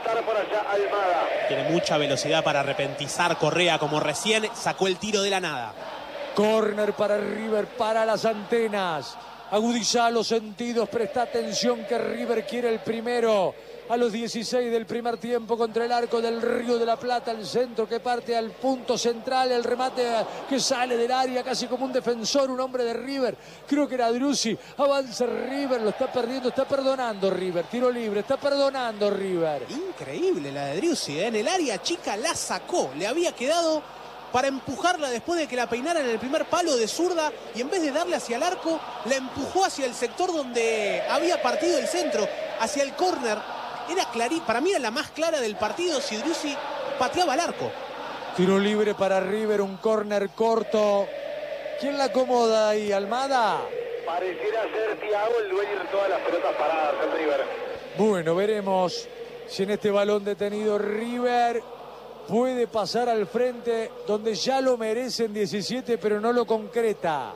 rematar por allá Almada. Tiene mucha velocidad para repentizar Correa, como recién sacó el tiro de la nada. Córner para River, para las antenas. Agudizá los sentidos, presta atención que River quiere el primero. A los 16 del primer tiempo contra el arco del Río de la Plata, el centro que parte al punto central, el remate que sale del área casi como un defensor, un hombre de River, creo que era Driussi, avanza River, lo está perdiendo, está perdonando River, tiro libre, está perdonando River. Increíble la de Driussi, en el área chica la sacó, le había quedado para empujarla después de que la peinaran en el primer palo de zurda y en vez de darle hacia el arco, la empujó hacia el sector donde había partido el centro, hacia el córner. Era para mí era la más clara del partido si Driussi pateaba al arco. Tiro libre para River, un córner corto. ¿Quién la acomoda ahí, Almada? Pareciera ser Thiago el dueño de todas las pelotas paradas en River. Bueno, veremos si en este balón detenido River puede pasar al frente, donde ya lo merecen 17, pero no lo concreta.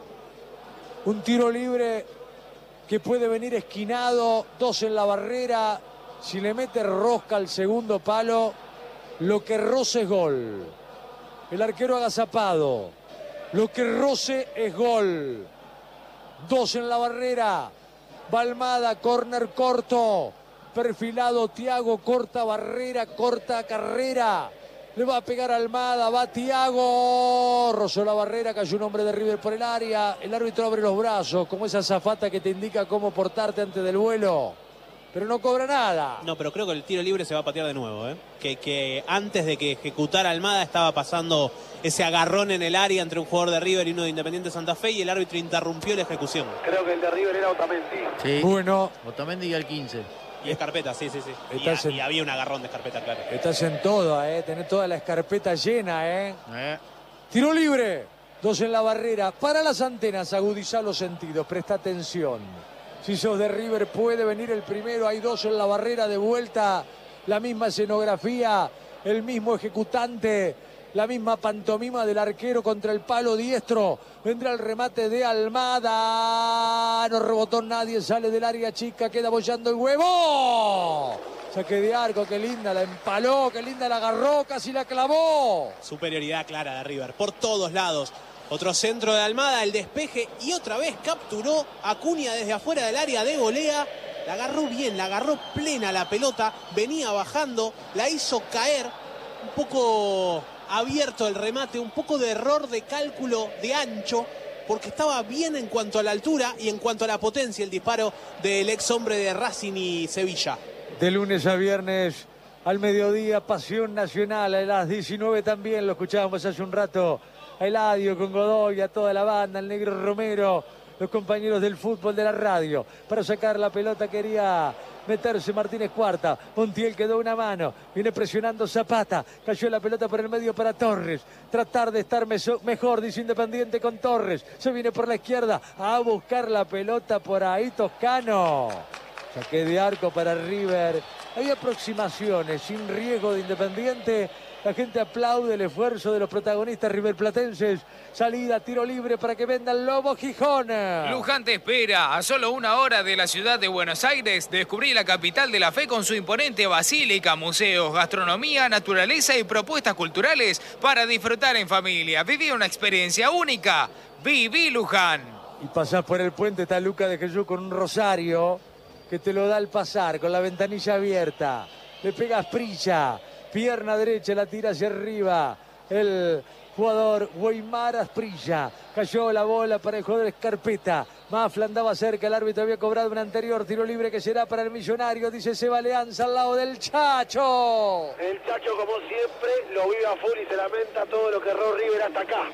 Un tiro libre que puede venir esquinado, 2 en la barrera. Si le mete rosca al segundo palo, lo que roce es gol. El arquero agazapado. Lo que roce es gol. 2 en la barrera. Balmada, córner corto. Perfilado Thiago, corta barrera, corta carrera. Le va a pegar Almada, va Thiago. Rozó la barrera, cayó un hombre de River por el área. El árbitro abre los brazos, como esa azafata que te indica cómo portarte antes del vuelo. Pero no cobra nada. No, pero creo que el tiro libre se va a patear de nuevo, ¿eh? Que antes de que ejecutara Almada estaba pasando ese agarrón en el área entre un jugador de River y uno de Independiente Santa Fe y el árbitro interrumpió la ejecución. Creo que el de River era Otamendi. Sí. Bueno. Otamendi y al 15. Y Escarpeta, sí. Y había un agarrón de Escarpeta, claro. Estás en toda, tenés toda la escarpeta llena, Tiro libre. 2 en la barrera. Para las antenas, agudizá los sentidos, presta atención. Si sos de River puede venir el primero, hay 2 en la barrera de vuelta, la misma escenografía, el mismo ejecutante, la misma pantomima del arquero contra el palo diestro, vendrá el remate de Almada, no rebotó nadie, sale del área chica, queda bollando el huevo, saque de arco, qué linda la empaló, qué linda la agarró, casi la clavó. Superioridad clara de River, por todos lados. Otro centro de Almada, el despeje y otra vez capturó a Acuña desde afuera del área de volea. La agarró bien, la agarró plena la pelota, venía bajando, la hizo caer. Un poco abierto el remate, un poco de error de cálculo de ancho, porque estaba bien en cuanto a la altura y en cuanto a la potencia el disparo del ex hombre de Racing y Sevilla. De lunes a viernes al mediodía, Pasión Nacional, a las 19 también, lo escuchábamos hace un rato. A Eladio con Godoy, a toda la banda, el Negro Romero, los compañeros del fútbol de la radio. Para sacar la pelota quería meterse Martínez Cuarta. Montiel quedó una mano, viene presionando Zapata. Cayó la pelota por el medio para Torres. Tratar de estar mejor, dice Independiente con Torres. Se viene por la izquierda a buscar la pelota por ahí Toscano. Saque de arco para River. Hay aproximaciones sin riesgo de Independiente. La gente aplaude el esfuerzo de los protagonistas riverplatenses. Salida, tiro libre para que venda el Lobo Gijón. Luján te espera. A solo 1 hora de la ciudad de Buenos Aires, descubrí la capital de la fe con su imponente basílica, museos, gastronomía, naturaleza y propuestas culturales para disfrutar en familia. Viví una experiencia única. Viví Luján. Y pasás por el puente, está Luca de Jesús con un rosario que te lo da al pasar, con la ventanilla abierta. Le pegas Prilla. Pierna derecha, la tira hacia arriba. El jugador Weimar Asprilla. Cayó la bola para el jugador Escarpeta. Mafla andaba cerca, el árbitro había cobrado un anterior tiro libre que será para el Millonario. Dice Seba Leanza al lado del Chacho. El Chacho, como siempre, lo vive a full y se lamenta todo lo que erró River hasta acá.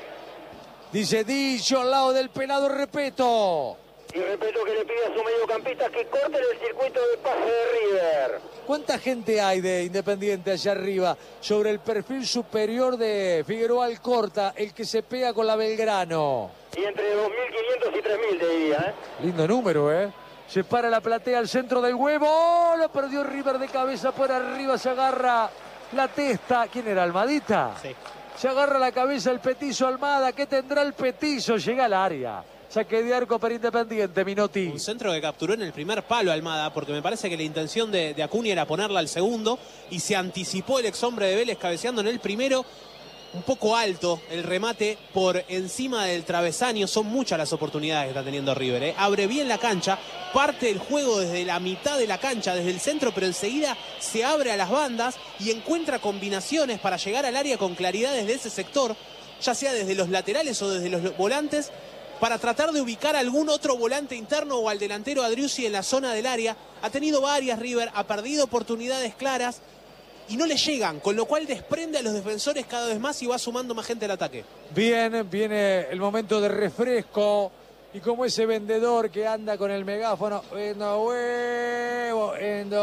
Dice Dicho al lado del pelado Repeto. Y respeto que le pide a su mediocampista que corten el circuito de pase de River. ¿Cuánta gente hay de Independiente allá arriba? Sobre el perfil superior de Figueroa Alcorta, el que se pega con la Belgrano. Y entre 2.500 y 3.000 te diría, Lindo número, Se para la platea al centro del huevo. ¡Oh! Lo perdió River de cabeza por arriba. Se agarra la testa. ¿Quién era? ¿Almadita? Sí. Se agarra la cabeza el petizo Almada. ¿Qué tendrá el petizo? Llega al área. Saque de arco para Independiente, Minotti. Un centro que capturó en el primer palo Almada, porque me parece que la intención de Acuña era ponerla al segundo y se anticipó el ex hombre de Vélez cabeceando en el primero. Un poco alto el remate por encima del travesaño. Son muchas las oportunidades que está teniendo River. Abre bien la cancha, parte el juego desde la mitad de la cancha, desde el centro, pero enseguida se abre a las bandas y encuentra combinaciones para llegar al área con claridad desde ese sector, ya sea desde los laterales o desde los volantes, para tratar de ubicar a algún otro volante interno o al delantero Adriussi en la zona del área. Ha tenido varias River, ha perdido oportunidades claras y no le llegan, con lo cual desprende a los defensores cada vez más y va sumando más gente al ataque. Bien, viene el momento de refresco. Y como ese vendedor que anda con el megáfono, vendo huevo,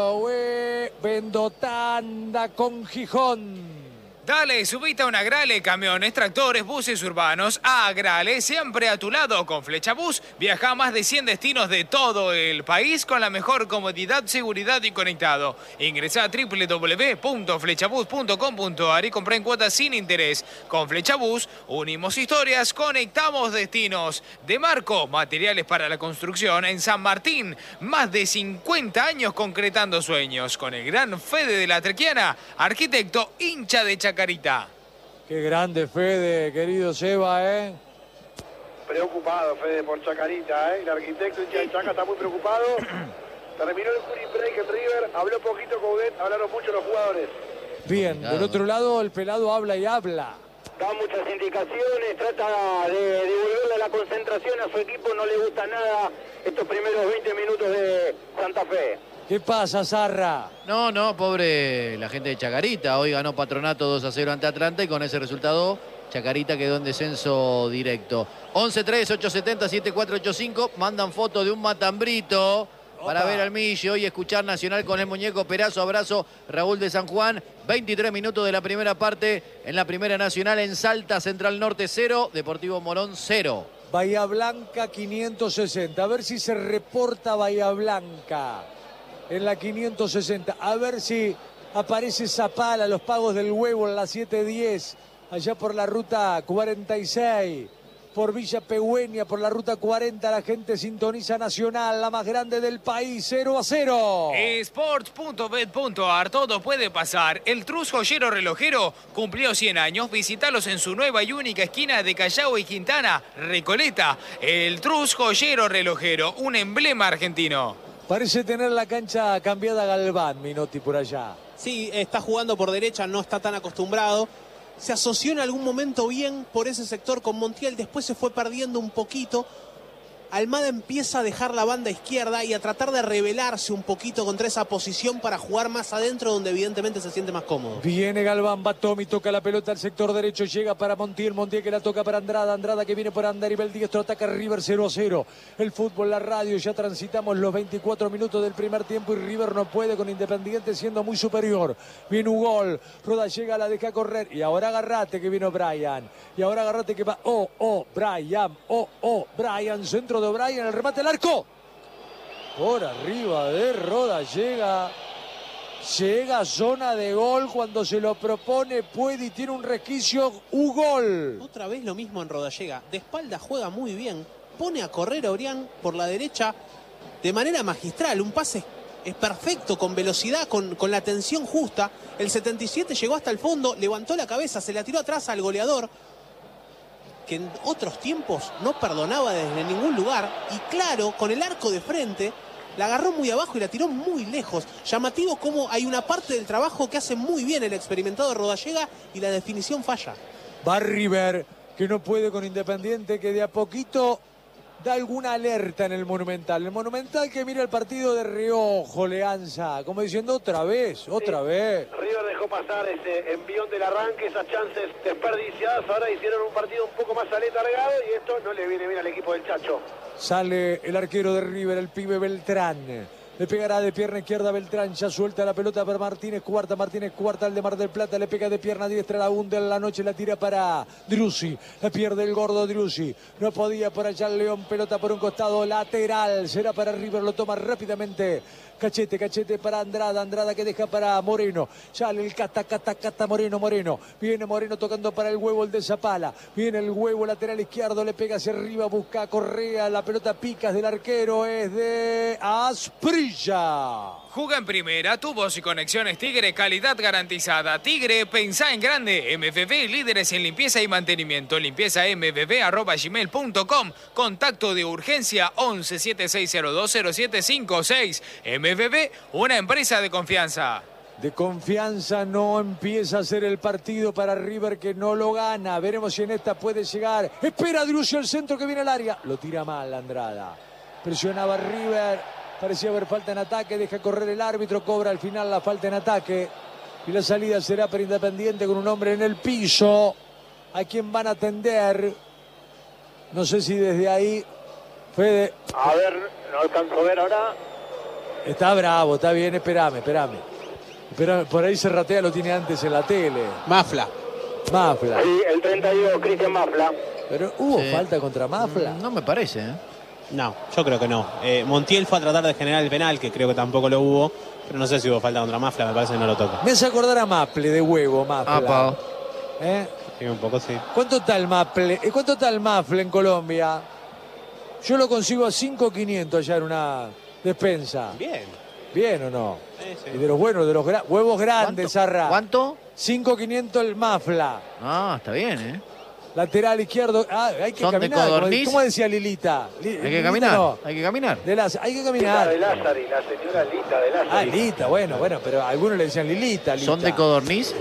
vendo tanda con Gijón. Dale, subite a una Agrale, camiones, tractores, buses urbanos. A Agrale, siempre a tu lado con Flecha Bus. Viaja a más de 100 destinos de todo el país con la mejor comodidad, seguridad y conectado. Ingresa a www.flechabus.com.ar y compra en cuotas sin interés. Con Flecha Bus, unimos historias, conectamos destinos. De Marco, materiales para la construcción en San Martín. Más de 50 años concretando sueños. Con el gran Fede de la Trequiana, arquitecto hincha de Chacarita. Qué grande Fede, querido Seba, Preocupado Fede por Chacarita, El arquitecto hincha de Chaca está muy preocupado. Terminó el cooling break en River, habló poquito Coudet, hablaron mucho los jugadores. Bien, del otro lado el pelado habla y habla. Da muchas indicaciones, trata de devolverle la concentración a su equipo, no le gusta nada estos primeros 20 minutos de Santa Fe. ¿Qué pasa, Zarra? No, pobre la gente de Chacarita. Hoy ganó Patronato 2-0 ante Atlanta y con ese resultado Chacarita quedó en descenso directo. 11-3-870-7485. Mandan foto de un matambrito para ver al Millo y escuchar Nacional con el muñeco. Perazo, abrazo, Raúl de San Juan. 23 minutos de la primera parte en la Primera Nacional en Salta, Central Norte 0, Deportivo Morón 0. Bahía Blanca 560. A ver si se reporta Bahía Blanca. En la 560, a ver si aparece Zapala, los pagos del huevo en la 710, allá por la ruta 46, por Villa Pegüeña, por la ruta 40, la gente sintoniza Nacional, la más grande del país, 0-0. Sports.bet.ar, todo puede pasar. El Trus Joyero Relojero cumplió 100 años. Visítalos en su nueva y única esquina de Callao y Quintana, Recoleta. El Trus Joyero Relojero, un emblema argentino. Parece tener la cancha cambiada a Galván, Minotti, por allá. Sí, está jugando por derecha, no está tan acostumbrado. Se asoció en algún momento bien por ese sector con Montiel, después se fue perdiendo un poquito. Almada empieza a dejar la banda izquierda y a tratar de rebelarse un poquito contra esa posición para jugar más adentro, donde evidentemente se siente más cómodo. Viene Galván, va Tommy, toca la pelota al sector derecho, llega para Montiel, Montiel que la toca para Andrada, Andrada que viene por Andaribel diestro, ataca River 0-0. El fútbol, la radio, ya transitamos los 24 minutos del primer tiempo y River no puede con Independiente siendo muy superior. Viene un gol, Roda llega, la deja correr y ahora agarrate que vino Brian. Y ahora agarrate que va, Brian, centro de O'Brien, el remate al arco. Por arriba de Roda llega zona de gol cuando se lo propone, puede y tiene un resquicio, un gol. Otra vez lo mismo en Rodallega, de espalda juega muy bien, pone a correr a Orián por la derecha de manera magistral, un pase es perfecto, con velocidad, con la tensión justa. El 77 llegó hasta el fondo, levantó la cabeza, se la tiró atrás al goleador, que en otros tiempos no perdonaba desde ningún lugar, y claro, con el arco de frente, la agarró muy abajo y la tiró muy lejos. Llamativo como hay una parte del trabajo que hace muy bien el experimentado Rodallega y la definición falla. Va River, que no puede con Independiente, que de a poquito da alguna alerta en el Monumental. El Monumental que mira el partido de reojo, Leanza, como diciendo otra vez. River dejó pasar ese envión del arranque, esas chances desperdiciadas. Ahora hicieron un partido un poco más aletargado y esto no le viene bien al equipo del Chacho. Sale el arquero de River, el pibe Beltrán. Le pegará de pierna izquierda Beltrán, ya suelta la pelota para Martínez Cuarta al de Mar del Plata, le pega de pierna diestra, la hunde en la noche, la tira para Driussi, la pierde el gordo Driussi, no podía por allá el León, pelota por un costado lateral, será para River, lo toma rápidamente Cachete para Andrada que deja para Moreno. Sale el cata Moreno. Viene Moreno tocando para el huevo, el de Zapala. Viene el huevo lateral izquierdo, le pega hacia arriba, busca a Correa. La pelota picas del arquero, es de Asprilla. Juga en primera, tubos y conexiones Tigre, calidad garantizada. Tigre, pensá en grande. MFV, líderes en limpieza y mantenimiento. limpiezamfv@gmail.com. Contacto de urgencia 11 7602 0756. MFV, una empresa de confianza. De confianza no empieza a ser el partido para River, que no lo gana. Veremos si en esta puede llegar. Espera Driussi el centro que viene al área. Lo tira mal Andrada. Presionaba River. Parecía haber falta en ataque, deja correr el árbitro, cobra al final la falta en ataque. Y la salida será para Independiente con un hombre en el piso. ¿A quién van a atender? No sé si desde ahí, Fede. A ver, no alcanzo a ver ahora. Está bravo, está bien, espérame. Pero por ahí Serratea lo tiene antes en la tele. Mafla. Sí, el 32, Cristian Mafla. Pero hubo falta contra Mafla. No me parece, ¿eh? No, yo creo que no. Montiel fue a tratar de generar el penal, que creo que tampoco lo hubo. Pero no sé si hubo falta contra Mafla, me parece que no lo toca. Me hace acordar a Maple de huevo, Mafla. Sí, un poco sí. ¿Cuánto está el Maple? ¿Cuánto está el Mafle en Colombia? Yo lo consigo a 5.500 allá en una despensa. ¿Bien o no? Sí. Y de los buenos, de los huevos grandes, Zarra. ¿Cuánto? 5.500 el Mafla. Ah, está bien, ¿eh? Lateral izquierdo. Hay que ¿Son de caminar. codorniz? ¿Cómo decía Lilita? Hay que caminar. No. Hay que caminar. Hay que caminar. Lita de Lázari, la señora Lita de Lázari. Ah, Lita, bueno, pero algunos le decían Lilita. ¿Son de codorniz?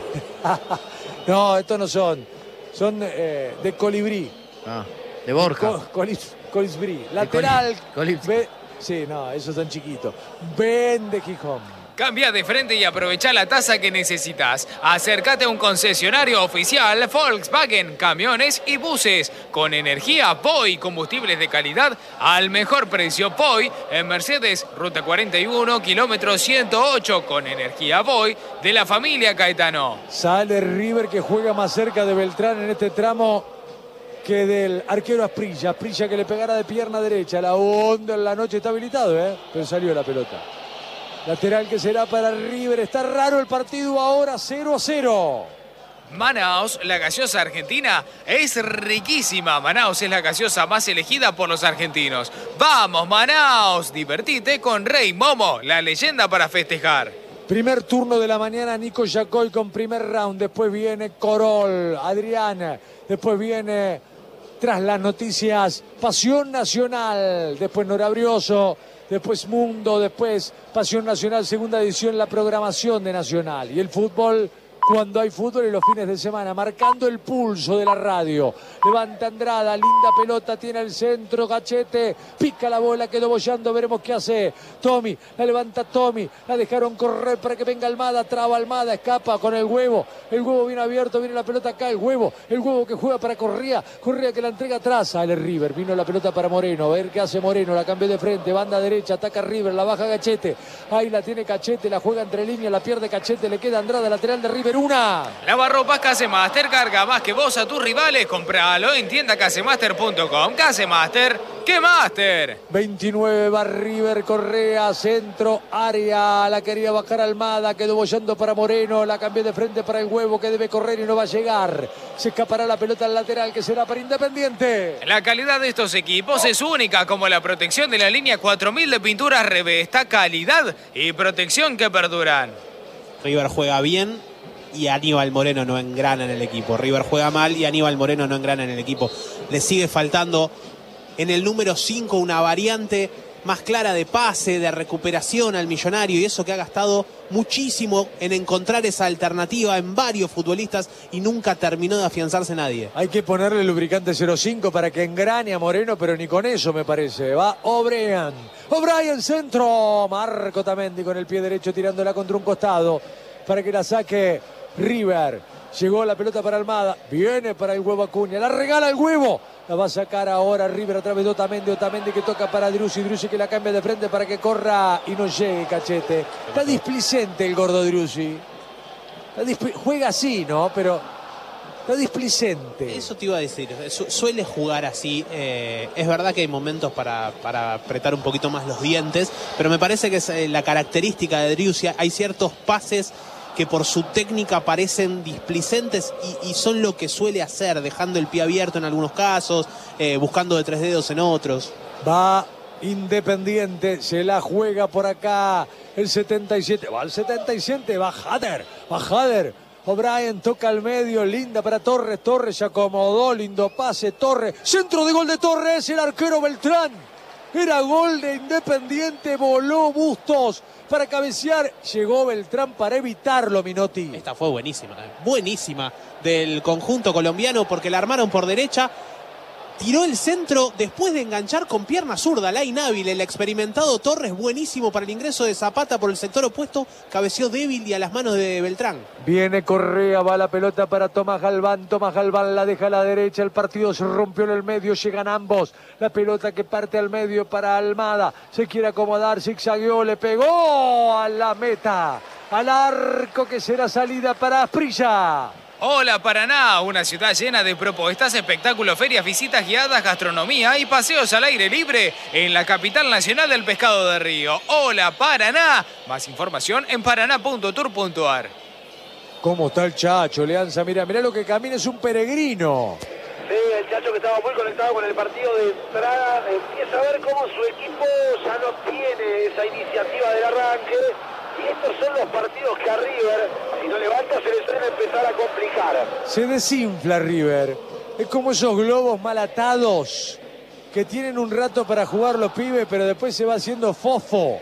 No, estos no son. Son de colibrí. Ah, de Borja. Colibrí. Lateral. Colibrí. Sí, no, esos son chiquitos. Ven de Gijón. Cambia de frente y aprovecha la tasa que necesitas. Acércate a un concesionario oficial Volkswagen, camiones y buses. Con energía POI, combustibles de calidad al mejor precio. POI en Mercedes, ruta 41, kilómetro 108. Con energía POI de la familia Caetano. Sale River, que juega más cerca de Beltrán en este tramo que del arquero Asprilla. Asprilla que le pegara de pierna derecha. La onda en la noche está habilitado, pero salió la pelota. Lateral que será para River. Está raro el partido ahora, 0-0. Manaos, la gaseosa argentina, es riquísima. Manaos es la gaseosa más elegida por los argentinos. ¡Vamos, Manaos! Divertite con Rey Momo, la leyenda para festejar. Primer turno de la mañana, Nico Yacoy con primer round. Después viene Corol, Adrián. Después viene, tras las noticias, Pasión Nacional. Después Nora Brioso. Después Mundo, después Pasión Nacional, segunda edición, la programación de Nacional. Y el fútbol, cuando hay fútbol y los fines de semana, marcando el pulso de la radio. Levanta Andrada, linda pelota, tiene el centro, Gachete, pica la bola, quedó bollando, veremos qué hace. Tommy, la levanta Tommy, la dejaron correr para que venga Almada, traba Almada, escapa con el huevo viene abierto, viene la pelota acá, el huevo que juega para Correa que la entrega atrás, sale River, vino la pelota para Moreno, a ver qué hace Moreno, la cambió de frente, banda derecha, ataca River, la baja Gachete, ahí la tiene Cachete, la juega entre líneas, la pierde Cachete, le queda Andrada, lateral de River, una. Lavarropas Casemaster, carga más que vos a tus rivales, compralo en tiendacasemaster.com. Casemaster, ¡qué máster! 29 va River, Correa, centro, área, la quería bajar Almada, quedó bollando para Moreno, la cambió de frente para el huevo que debe correr y no va a llegar. Se escapará la pelota al lateral que será para Independiente. La calidad de estos equipos es única, como la protección de la línea 4000 de pinturas Revesta, calidad y protección que perduran. River juega bien y Aníbal Moreno no engrana en el equipo. River juega mal y Aníbal Moreno no engrana en el equipo. Le sigue faltando en el número 5 una variante más clara de pase, de recuperación al millonario, y eso que ha gastado muchísimo en encontrar esa alternativa en varios futbolistas y nunca terminó de afianzarse nadie. Hay que ponerle lubricante 05 para que engrane a Moreno, pero ni con eso me parece. Va O'Brien centro, Marco Tamendi con el pie derecho tirándola contra un costado para que la saque River. Llegó la pelota para Almada, viene para el huevo Acuña, la regala el huevo, la va a sacar ahora River a través de Otamendi que toca para Driussi que la cambia de frente para que corra y no llegue Cachete. Está displicente el gordo Driussi, juega así, ¿no? Pero Está displicente. Eso te iba a decir, suele jugar así. Es verdad que hay momentos para apretar un poquito más los dientes, pero me parece que es la característica de Driussi. Hay ciertos pases que por su técnica parecen displicentes y son lo que suele hacer, dejando el pie abierto en algunos casos, buscando de 3 dedos en otros. Va Independiente, se la juega por acá el 77, va el 77, va Hader, O'Brien toca al medio, linda para Torres, Torres se acomodó, lindo pase, Torres, centro de gol de Torres, el arquero Beltrán, era gol de Independiente, voló Bustos para cabecear, llegó Beltrán para evitarlo, Minotti. Esta fue buenísima del conjunto colombiano porque la armaron por derecha. Tiró el centro después de enganchar con pierna zurda, la inhábil, el experimentado Torres, buenísimo para el ingreso de Zapata por el sector opuesto, cabeció débil y a las manos de Beltrán. Viene Correa, va la pelota para Tomás Galván la deja a la derecha, el partido se rompió en el medio, llegan ambos, la pelota que parte al medio para Almada, se quiere acomodar, zigzagueó, le pegó a la meta, al arco que será salida para Asprilla. Hola Paraná, una ciudad llena de propuestas, espectáculos, ferias, visitas guiadas, gastronomía y paseos al aire libre en la capital nacional del pescado de río. Hola Paraná, más información en paraná.tour.ar. ¿Cómo está el Chacho, Leanza? Mirá lo que camina, es un peregrino. Sí, el Chacho que estaba muy conectado con el partido de entrada, empieza a ver cómo su equipo ya no tiene esa iniciativa del arranque. Y estos son los partidos que a River, si no levanta, se le suelen empezar a complicar. Se desinfla River. Es como esos globos mal atados que tienen un rato para jugar los pibes, pero después se va haciendo fofo.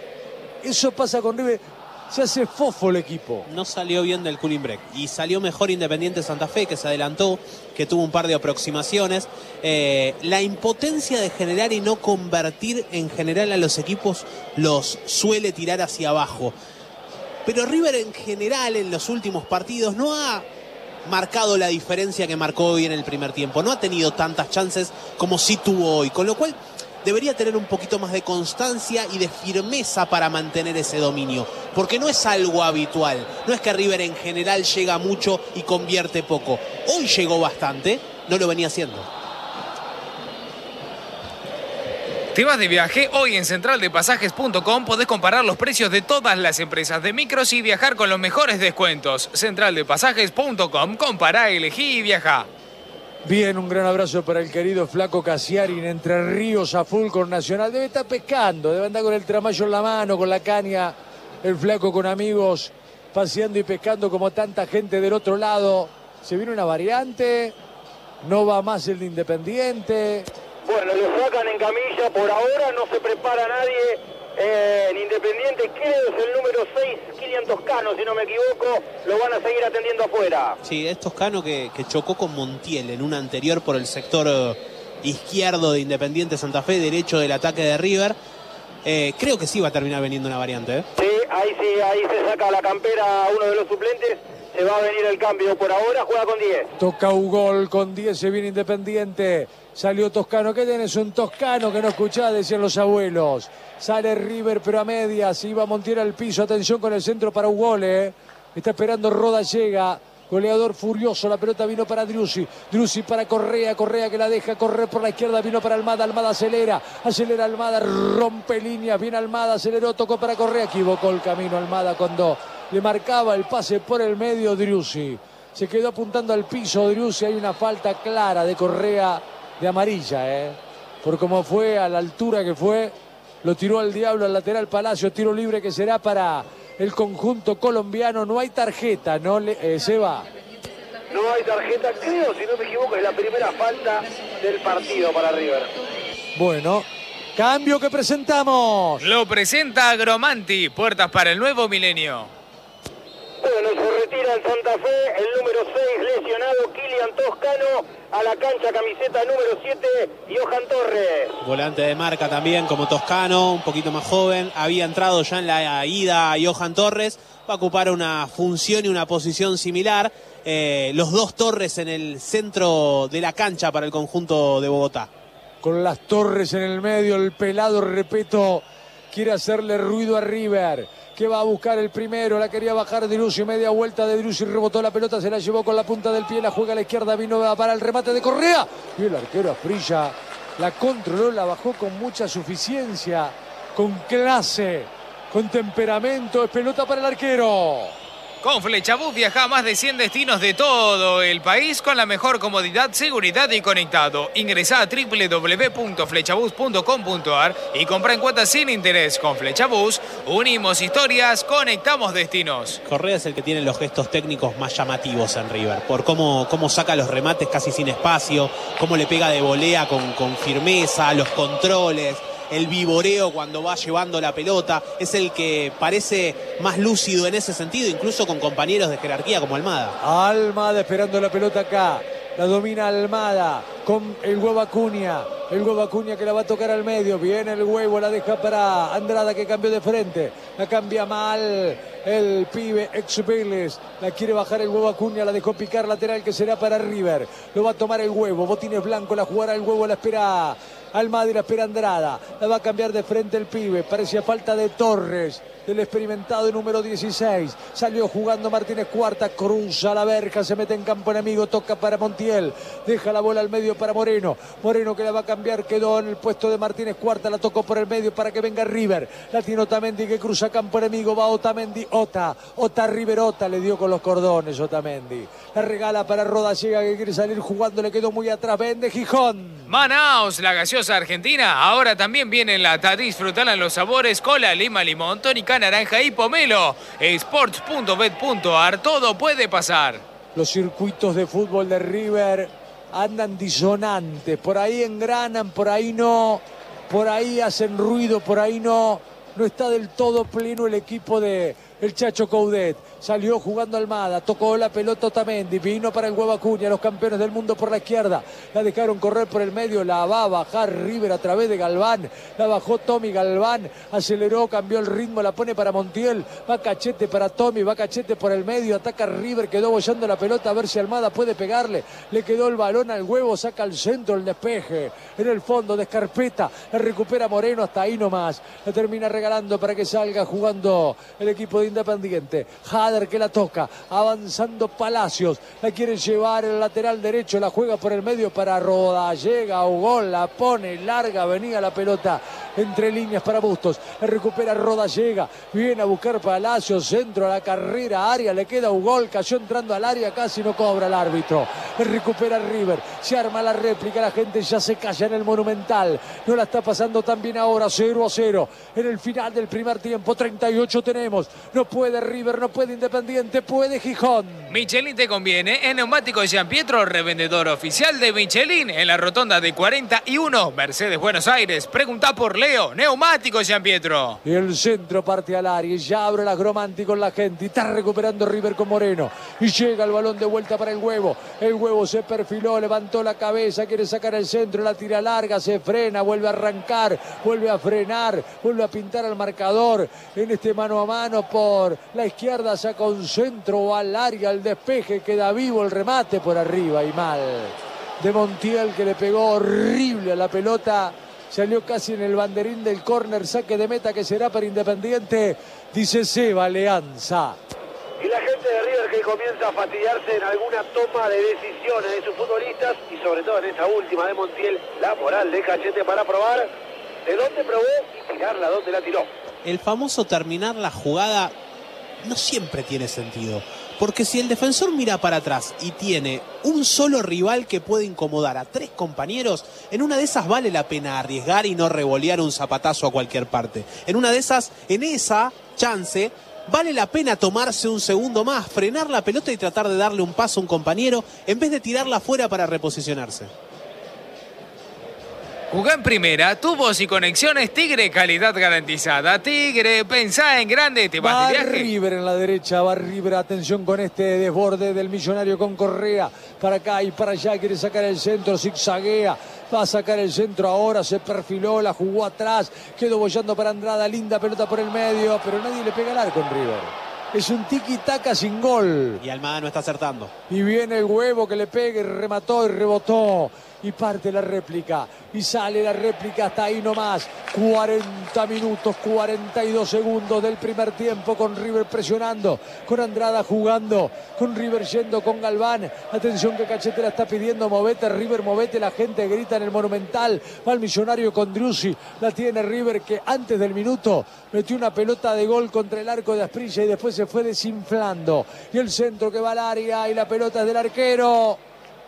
Eso pasa con River. Se hace fofo el equipo. No salió bien del cooling break y salió mejor Independiente Santa Fe, que se adelantó, que tuvo un par de aproximaciones. La impotencia de generar y no convertir en general a los equipos los suele tirar hacia abajo. Pero River en general en los últimos partidos no ha marcado la diferencia que marcó hoy en el primer tiempo. No ha tenido tantas chances como sí tuvo hoy, con lo cual debería tener un poquito más de constancia y de firmeza para mantener ese dominio, porque no es algo habitual. No es que River en general llega mucho y convierte poco. Hoy llegó bastante, no lo venía haciendo. ¿Te vas de viaje? Hoy en centraldepasajes.com podés comparar los precios de todas las empresas de micros y viajar con los mejores descuentos. Centraldepasajes.com, compará, elegí y viajá. Bien, un gran abrazo para el querido Flaco Casiari en Entre Ríos a full con Nacional. Debe estar pescando, debe andar con el tramayo en la mano, con la caña. El Flaco con amigos, paseando y pescando como tanta gente del otro lado. Se viene una variante, no va más el de Independiente. Bueno, lo sacan en camilla, por ahora no se prepara nadie. En Independiente, creo es el número 6, Kilian Toscano, si no me equivoco, lo van a seguir atendiendo afuera. Sí, es Toscano que chocó con Montiel en una anterior por el sector izquierdo de Independiente Santa Fe, derecho del ataque de River. Creo que sí va a terminar veniendo una variante. Sí, ahí se saca la campera uno de los suplentes, se va a venir el cambio por ahora, juega con 10. Toca un gol con 10, se viene Independiente. Salió Toscano, ¿qué tenés? Un Toscano que no escuchás, decían los abuelos. Sale River, pero a medias, iba Montiel al piso, atención con el centro para un gol, Está esperando Roda, llega, goleador furioso, la pelota vino para Driussi para Correa que la deja correr por la izquierda, vino para Almada acelera Almada, rompe líneas, viene Almada, aceleró, tocó para Correa, equivocó el camino Almada cuando le marcaba el pase por el medio Driussi. Se quedó apuntando al piso Driussi, hay una falta clara de Correa de amarilla, por cómo fue, a la altura que fue, lo tiró al diablo al lateral Palacio, tiro libre que será para el conjunto colombiano. No hay tarjeta, ¿no, Seba? No hay tarjeta, creo, si no me equivoco, es la primera falta del partido para River. Bueno, cambio que presentamos. Lo presenta Agromanti, puertas para el nuevo milenio. Bueno, se retira en Santa Fe el número 6, lesionado Kilian Toscano, a la cancha camiseta número 7, Johan Torres. Volante de marca también como Toscano, un poquito más joven. Había entrado ya en la ida Johan Torres, va a ocupar una función y una posición similar. Los dos Torres en el centro de la cancha para el conjunto de Bogotá. Con las Torres en el medio, el pelado, repito, quiere hacerle ruido a River, que va a buscar el primero, la quería bajar Driussi, media vuelta de Driussi, rebotó la pelota, se la llevó con la punta del pie, la juega a la izquierda, vino para el remate de Correa, y el arquero Asprilla la controló, la bajó con mucha suficiencia, con clase, con temperamento, es pelota para el arquero. Con Flechabús viaja a más de 100 destinos de todo el país con la mejor comodidad, seguridad y conectado. Ingresá a www.flechabus.com.ar y compra en cuotas sin interés. Con Flechabús unimos historias, conectamos destinos. Correa es el que tiene los gestos técnicos más llamativos en River, por cómo saca los remates casi sin espacio, cómo le pega de volea con firmeza, los controles, el vivoreo cuando va llevando la pelota. Es el que parece más lúcido en ese sentido, incluso con compañeros de jerarquía como Almada. Almada esperando la pelota acá. La domina Almada con el huevo Acuña. El huevo Acuña que la va a tocar al medio. Viene el huevo, la deja para Andrada que cambió de frente. La cambia mal el pibe ex Vélez. La quiere bajar el huevo Acuña. La dejó picar lateral que será para River. Lo va a tomar el huevo. Botines blancos, la jugará el huevo, la espera Almada y la espera Andrada. La va a cambiar de frente el pibe. Parecía falta de Torres, del experimentado número 16. Salió jugando Martínez Cuarta, cruza la verja, se mete en campo enemigo, toca para Montiel, deja la bola al medio para Moreno. Moreno que la va a cambiar, quedó en el puesto de Martínez Cuarta, la tocó por el medio para que venga River. La tiene Otamendi que cruza campo enemigo, va Otamendi, Ota River, Ota le dio con los cordones Otamendi. La regala para Rodallega que quiere salir jugando, le quedó muy atrás, vende Gijón. Manaos, la gaseosa argentina, ahora también viene en lata. Disfrutala en los sabores cola, lima, limón, tónica, naranja y pomelo. Sports.bet.ar, todo puede pasar. Los circuitos de fútbol de River andan disonantes, por ahí engranan, por ahí no, por ahí hacen ruido, por ahí no está del todo pleno el equipo de el Chacho Coudet. Salió jugando Almada, tocó la pelota Otamendi, vino para el huevo Acuña, los campeones del mundo por la izquierda, la dejaron correr por el medio, la va a bajar River a través de Galván, la bajó Tommy Galván, aceleró, cambió el ritmo, la pone para Montiel, va Cachete para Tommy, va Cachete por el medio, ataca River, quedó bollando la pelota a ver si Almada puede pegarle, le quedó el balón al huevo, saca al centro el despeje, en el fondo de Escarpeta, la recupera Moreno, hasta ahí nomás, la termina regalando para que salga jugando el equipo de Independiente. Hader que la toca, avanzando Palacios, la quiere llevar el lateral derecho, la juega por el medio para Rodallega, Ugol, la pone larga, venía la pelota entre líneas para Bustos, la recupera Rodallega, viene a buscar Palacios, centro a la carrera, área, le queda Ugol, cayó entrando al área, casi no cobra el árbitro, la recupera River, se arma la réplica, la gente ya se calla en el Monumental, no la está pasando tan bien ahora, 0-0, en el final del primer tiempo, 38 tenemos, no puede River, no puede Independiente, puede Gijón. Michelin te conviene, en Neumáticos Jean Pietro, revendedor oficial de Michelin, en la rotonda de 41, Mercedes, Buenos Aires. Preguntá por Leo, Neumáticos Jean Pietro. Y el centro parte al área, y ya abre la Gromanti con la gente, y está recuperando River con Moreno, y llega el balón de vuelta para el huevo se perfiló, levantó la cabeza, quiere sacar el centro, la tira larga, se frena, vuelve a arrancar, vuelve a frenar, vuelve a pintar al marcador, en este mano a mano por la izquierda, saca un centro al área, el despeje, queda vivo el remate por arriba y mal de Montiel que le pegó horrible a la pelota, salió casi en el banderín del córner, saque de meta que será para Independiente, dice Seba Leanza. Y la gente de River que comienza a fastidiarse en alguna toma de decisiones de sus futbolistas y sobre todo en esa última de Montiel, la moral de Cachete para probar de dónde probó y tirarla donde la tiró. El famoso terminar la jugada no siempre tiene sentido, porque si el defensor mira para atrás y tiene un solo rival que puede incomodar a 3 compañeros, en una de esas vale la pena arriesgar y no revolear un zapatazo a cualquier parte. En una de esas, en esa chance, vale la pena tomarse un segundo más, frenar la pelota y tratar de darle un paso a un compañero en vez de tirarla afuera para reposicionarse. Jugá en primera, tubos y conexiones Tigre, calidad garantizada. Tigre, pensá en grande, te vas de viaje. River en la derecha, va River, atención con este desborde del Millonario con Correa, para acá y para allá, quiere sacar el centro, zigzaguea, va a sacar el centro ahora, se perfiló, la jugó atrás, quedó bollando para Andrada, linda pelota por el medio, pero nadie le pega al arco en River. Es un tiki-taka sin gol. Y Almada no está acertando. Y viene el huevo que le pegue, remató y rebotó. y parte la réplica y sale la réplica hasta ahí nomás. 40 minutos, 42 segundos del primer tiempo, con River presionando, con Andrada jugando, con River yendo con Galván. Atención que Cachete la está pidiendo, movete River, movete, la gente grita en el Monumental. Va el Millonario con Driussi, la tiene River, que antes del minuto metió una pelota de gol contra el arco de Asprilla y después se fue desinflando. Y el centro que va al área y la pelota es del arquero,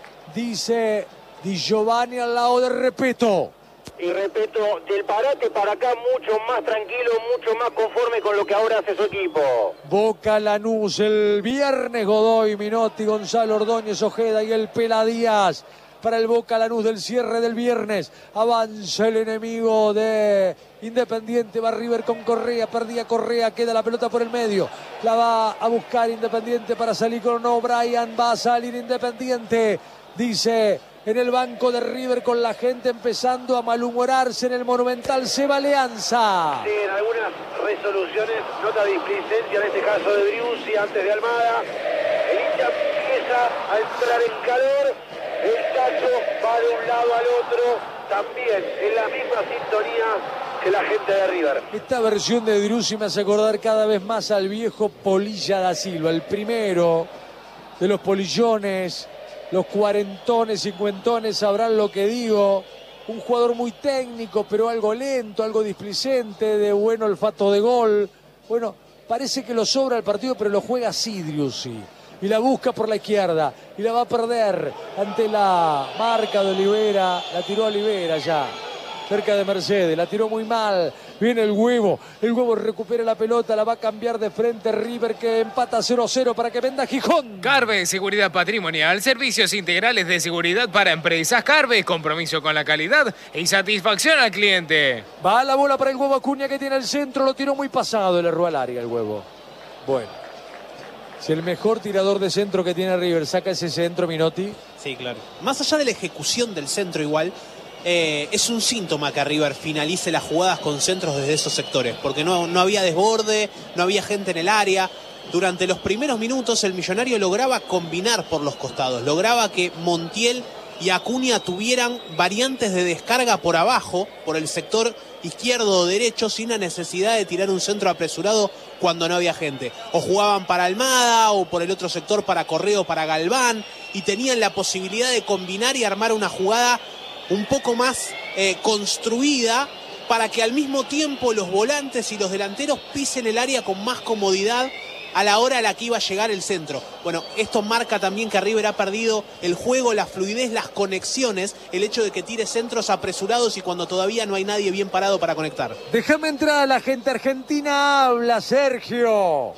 dice Di Giovanni al lado de Repetto. Y Repetto, del parate para acá, mucho más tranquilo, mucho más conforme con lo que ahora hace su equipo. Boca Lanús el viernes, Godoy, Minotti, Gonzalo Ordóñez, Ojeda y el Pela Díaz. Para el Boca Lanús del cierre del viernes, avanza el enemigo de Independiente, va River con Correa, perdía Correa, queda la pelota por el medio, la va a buscar Independiente para salir con O'Brien, va a salir Independiente, dice en el banco de River, con la gente empezando a malhumorarse en el Monumental, se va Alianza. Sí, en algunas resoluciones, nota de displicencia, en este caso de Driussi, antes de Almada. El hincha empieza a entrar en calor, el Chacho va de un lado al otro, también en la misma sintonía que la gente de River. Esta versión de Driussi me hace acordar cada vez más al viejo Polilla da Silva, el primero de los polillones. Los cuarentones, cincuentones sabrán lo que digo. Un jugador muy técnico, pero algo lento, algo displicente, de buen olfato de gol. Bueno, parece que lo sobra el partido, pero lo juega así Driussi. Y la busca por la izquierda. Y la va a perder ante la marca de Olivera. La tiró Olivera ya, cerca de Mercedes. La tiró muy mal. Viene el Huevo. El Huevo recupera la pelota. La va a cambiar de frente River, que empata 0-0 para que venda Gijón. Carve Seguridad Patrimonial. Servicios integrales de seguridad para empresas. Carve, compromiso con la calidad y satisfacción al cliente. Va la bola para el Huevo Acuña, que tiene el centro. Lo tiró muy pasado. Le erró al área el Huevo. Bueno, si el mejor tirador de centro que tiene River saca ese centro, Minotti. Sí, claro. Más allá de la ejecución del centro igual, es un síntoma que River finalice las jugadas con centros desde esos sectores, porque no había desborde, no había gente en el área. Durante los primeros minutos el Millonario lograba combinar por los costados, lograba que Montiel y Acuña tuvieran variantes de descarga por abajo, por el sector izquierdo o derecho, sin la necesidad de tirar un centro apresurado cuando no había gente. O jugaban para Almada, o por el otro sector para Correa o para Galván, y tenían la posibilidad de combinar y armar una jugada un poco más construida, para que al mismo tiempo los volantes y los delanteros pisen el área con más comodidad a la hora a la que iba a llegar el centro. Bueno, esto marca también que River ha perdido el juego, la fluidez, las conexiones, el hecho de que tire centros apresurados y cuando todavía no hay nadie bien parado para conectar. Déjame entrar a la gente argentina, habla Sergio.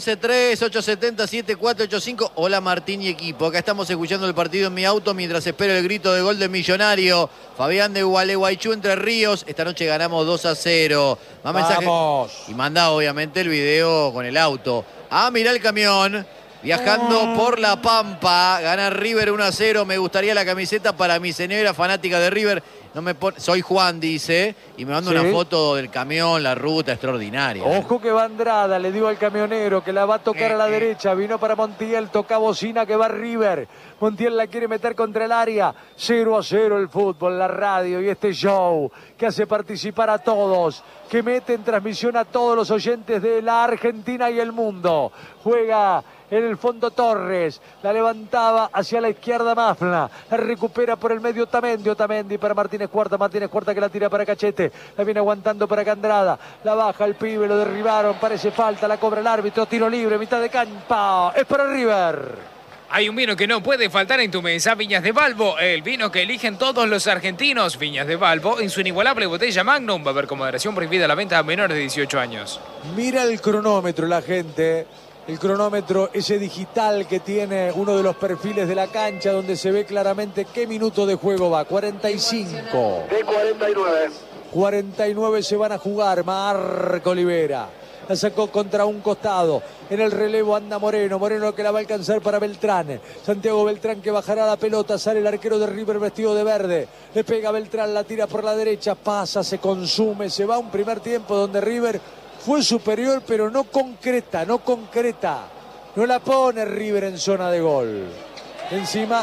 11-3-870-7485. Hola Martín y equipo, acá estamos escuchando el partido en mi auto mientras espero el grito de gol del Millonario. Fabián de Gualeguaychú, Entre Ríos. Esta noche ganamos 2-0. Más mensaje. Y manda obviamente el video con el auto. Ah, mirá el camión. Viajando por La Pampa. Gana River 1-0. Me gustaría la camiseta para mi señora fanática de River. No me pone... Soy Juan, dice. Y me manda una foto del camión, la ruta, extraordinaria. Ojo que va Andrada, le dio al camionero que la va a tocar a la derecha. Vino para Montiel, toca bocina que va River. Montiel la quiere meter contra el área. 0-0 el fútbol, la radio y este show que hace participar a todos, que mete en transmisión a todos los oyentes de la Argentina y el mundo. Juega en el fondo Torres, la levantaba hacia la izquierda Mafla, la recupera por el medio Otamendi para Martínez Cuarta que la tira para Cachete, la viene aguantando para Andrada, la baja el pibe, lo derribaron, parece falta, la cobra el árbitro, tiro libre, mitad de campo, es para River. Hay un vino que no puede faltar en tu mesa, Viñas de Valvo, el vino que eligen todos los argentinos. Viñas de Valvo, en su inigualable botella Magnum, va a haber con moderación prohibida la venta a menores de 18 años. Mira el cronómetro la gente. El cronómetro, ese digital que tiene uno de los perfiles de la cancha, donde se ve claramente qué minuto de juego va. 45. De 49. 49 se van a jugar. Marco Olivera la sacó contra un costado. En el relevo anda Moreno que la va a alcanzar para Beltrán. Santiago Beltrán que bajará la pelota. Sale el arquero de River vestido de verde. Le pega Beltrán, la tira por la derecha. Pasa, se consume. Se va un primer tiempo donde River fue superior, pero no concreta. No la pone River en zona de gol. Encima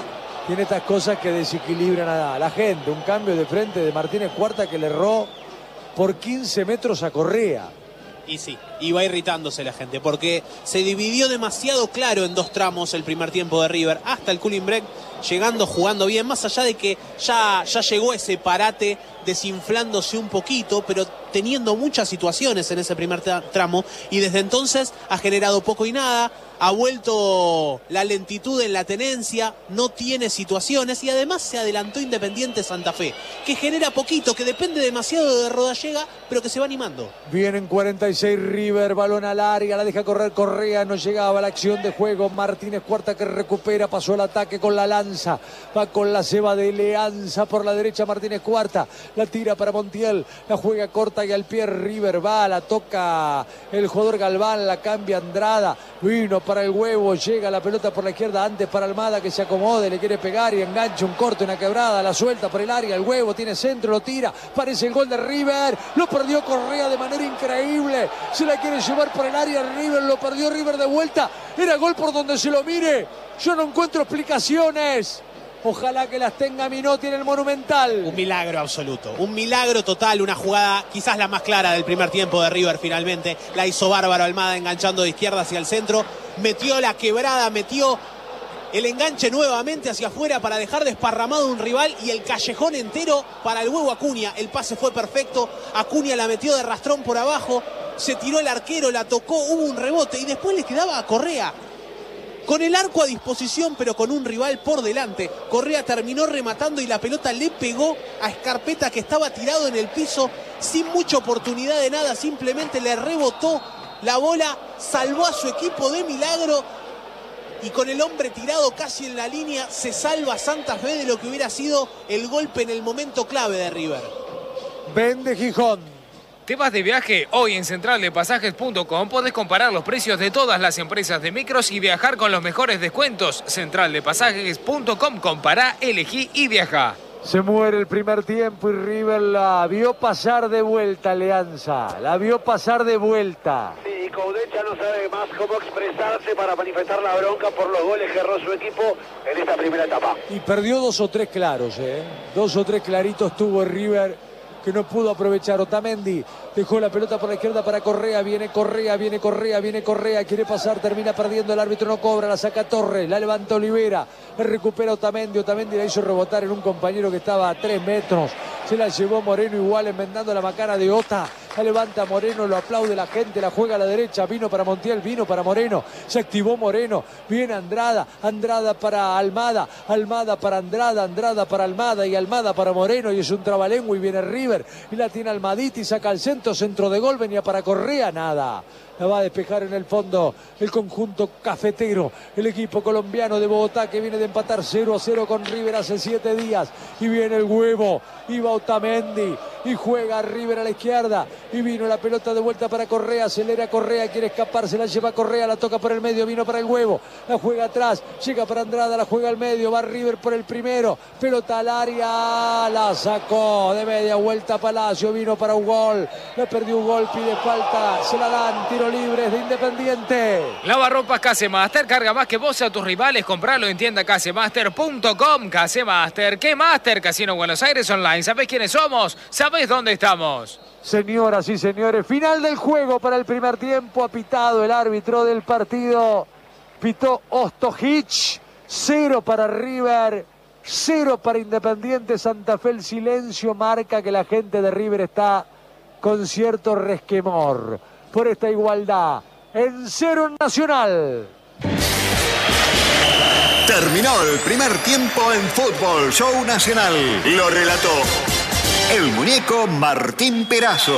tiene estas cosas que desequilibran a la gente. Un cambio de frente de Martínez Cuarta que le erró por 15 metros a Correa. Y sí, iba irritándose la gente porque se dividió demasiado claro en dos tramos el primer tiempo de River hasta el cooling break, llegando, jugando bien, más allá de que ya llegó ese parate desinflándose un poquito, pero teniendo muchas situaciones en ese primer tramo, y desde entonces ha generado poco y nada, ha vuelto la lentitud en la tenencia, no tiene situaciones y además se adelantó Independiente Santa Fe, que genera poquito, que depende demasiado de Rodallega, pero que se va animando. Vienen 46 River, balón al área, la deja correr Correa, no llegaba a la acción de juego. Martínez Cuarta que recupera, pasó al ataque con la lanza, va con la ceba de Leanza por la derecha. Martínez Cuarta la tira para Montiel, la juega corta y al pie River va, la toca el jugador Galván, la cambia Andrada, vino para el Huevo, llega la pelota por la izquierda antes para Almada que se acomode, le quiere pegar y engancha un corte, una quebrada, la suelta por el área, el Huevo tiene centro, lo tira, parece el gol de River, lo perdió Correa de manera increíble, se la quiere llevar por el área River, lo perdió River de vuelta, era gol por donde se lo mire, yo no encuentro explicaciones. Ojalá que las tenga Minotti en el Monumental. Un milagro absoluto, un milagro total, una jugada quizás la más clara del primer tiempo de River finalmente. La hizo bárbaro Almada enganchando de izquierda hacia el centro. Metió la quebrada, metió el enganche nuevamente hacia afuera para dejar desparramado un rival y el callejón entero para el Huevo Acuña. El pase fue perfecto, Acuña la metió de rastrón por abajo, se tiró el arquero, la tocó, hubo un rebote y después le quedaba a Correa. Con el arco a disposición, pero con un rival por delante. Correa terminó rematando y la pelota le pegó a Scarpetta, que estaba tirado en el piso, sin mucha oportunidad de nada. Simplemente le rebotó la bola, salvó a su equipo de milagro. Y con el hombre tirado casi en la línea, se salva Santa Fe de lo que hubiera sido el golpe en el momento clave de River. Vende Gijón. ¿Te vas de viaje? Hoy en centraldepasajes.com podés comparar los precios de todas las empresas de micros y viajar con los mejores descuentos. Centraldepasajes.com, compará, elegí y viaja. Se muere el primer tiempo y River la vio pasar de vuelta, Alianza. La vio pasar de vuelta. Sí, Coudet ya no sabe más cómo expresarse para manifestar la bronca por los goles que erró su equipo en esta primera etapa. Y perdió 2 o 3 claros, 2 o 3 claritos tuvo River que no pudo aprovechar. Otamendi dejó la pelota por la izquierda para Correa, viene Correa, quiere pasar, termina perdiendo, el árbitro no cobra, la saca Torres, la levanta Olivera, la recupera Otamendi la hizo rebotar en un compañero que estaba a 3 metros, se la llevó Moreno igual enmendando la macana de Ota, la levanta Moreno, lo aplaude la gente, la juega a la derecha, vino para Montiel, vino para Moreno, se activó Moreno, viene Andrada para Almada, Almada para Andrada, Andrada para Almada y Almada para Moreno y es un trabalengua y viene River y la tiene Almaditi, saca al centro de gol, venía para Correa, nada. La va a despejar en el fondo el conjunto cafetero, el equipo colombiano de Bogotá que viene de empatar 0-0 con River hace 7 días. Y viene el Huevo, y va Otamendi, y juega River a la izquierda. Y vino la pelota de vuelta para Correa, acelera Correa, quiere escapar, se la lleva Correa, la toca por el medio, vino para el Huevo, la juega atrás, llega para Andrada, la juega al medio, va River por el primero, pelota al área, la sacó de media vuelta Palacio, vino para un gol, la perdió un gol, pide falta, se la dan, tiro libres de Independiente. Lavarropas Casemaster, carga más que vos a tus rivales, compralo en tienda casemaster.com. Casemaster, ¿qué Master? Casino Buenos Aires Online. ¿Sabés quiénes somos? ¿Sabés dónde estamos? Señoras y señores, final del juego para el primer tiempo, ha pitado el árbitro del partido, pitó Ostojic, 0 para River, 0 para Independiente Santa Fe. El silencio marca que la gente de River está con cierto resquemor por esta igualdad. En 0 en Nacional. Terminó el primer tiempo en Fútbol Show Nacional. Lo relató el muñeco Martín Perazo.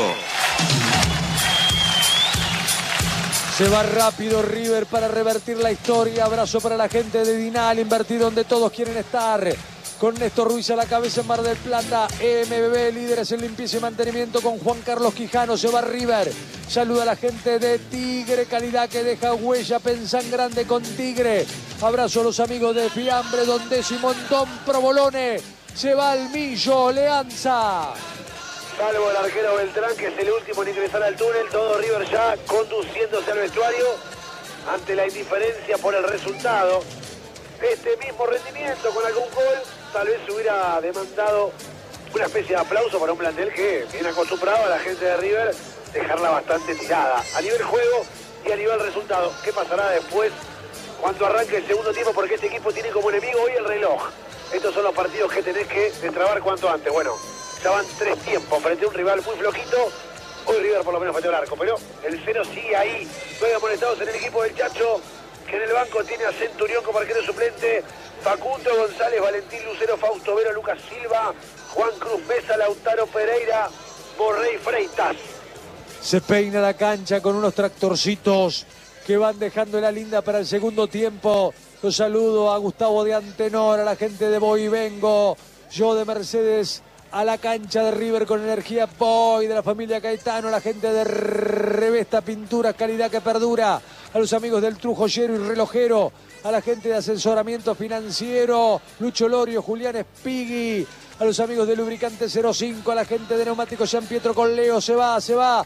Se va rápido River para revertir la historia. Abrazo para la gente de Dinal, invertir donde todos quieren estar. Con Néstor Ruiz a la cabeza en Mar del Plata. MBB, líderes en limpieza y mantenimiento con Juan Carlos Quijano. Se va River. Saluda a la gente de Tigre, calidad que deja huella. Pensá en grande con Tigre. Abrazo a los amigos de Fiambre, Don Desi, Montón, Provolone. Se va al Millo, Leanza. Salvo el arquero Beltrán, que es el último en ingresar al túnel. Todo River ya conduciéndose al vestuario ante la indiferencia por el resultado. este mismo rendimiento con algún gol, tal vez hubiera demandado una especie de aplauso para un plantel que viene acostumbrado a la gente de River dejarla bastante tirada a nivel juego y a nivel resultado. ¿Qué pasará después cuando arranque el segundo tiempo? Porque este equipo tiene como enemigo hoy el reloj. Estos son los partidos que tenés que destrabar cuanto antes. Bueno, ya van 3 tiempos frente a un rival muy flojito. Hoy River por lo menos pateó el arco, pero el 0 sigue ahí. 9 amonestados en el equipo del Chacho, que en el banco tiene a Centurión como arquero suplente, Facundo González, Valentín Lucero, Fausto Vero, Lucas Silva, Juan Cruz Mesa, Lautaro Pereira, Borrey Freitas. Se peina la cancha con unos tractorcitos que van dejando la linda para el segundo tiempo. Los saludo a Gustavo de Antenor, a la gente de Voy y Vengo, yo de Mercedes, a la cancha de River con energía Boy, de la familia Caetano, a la gente de Revesta Pinturas, calidad que perdura, a los amigos del Trujoyero y Relojero, a la gente de Asesoramiento Financiero, Lucho Lorio, Julián Espigui, a los amigos de Lubricante 05, a la gente de Neumáticos San Pietro con Leo, se va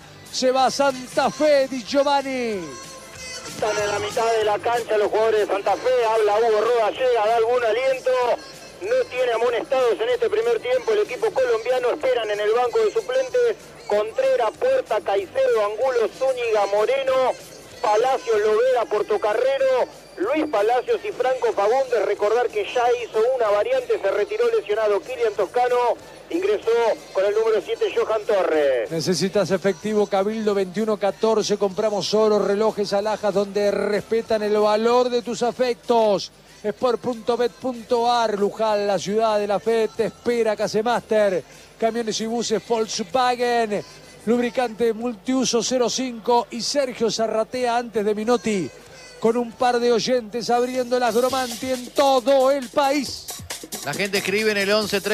Santa Fe, Di Giovanni. Están en la mitad de la cancha los jugadores de Santa Fe, habla Hugo Roda, llega, da algún aliento, no tiene amonestados en este primer tiempo, el equipo colombiano esperan en el banco de suplentes, Contreras, Puerta, Caicedo, Angulo, Zúñiga, Moreno, Palacios, Lovera, Portocarrero, Luis Palacios y Franco Fagundes. Recordar que ya hizo una variante, se retiró lesionado Kilian Toscano, ingresó con el número 7 Johan Torres. Necesitas efectivo, Cabildo 2114, compramos oro, relojes, alhajas donde respetan el valor de tus afectos. Sport.bet.ar, Luján, la ciudad de la fe, te espera. Casemaster, camiones y buses Volkswagen, lubricante multiuso 05 y Sergio Zarratea antes de Minotti, con un par de oyentes abriendo las Gromanti en todo el país. La gente escribe en el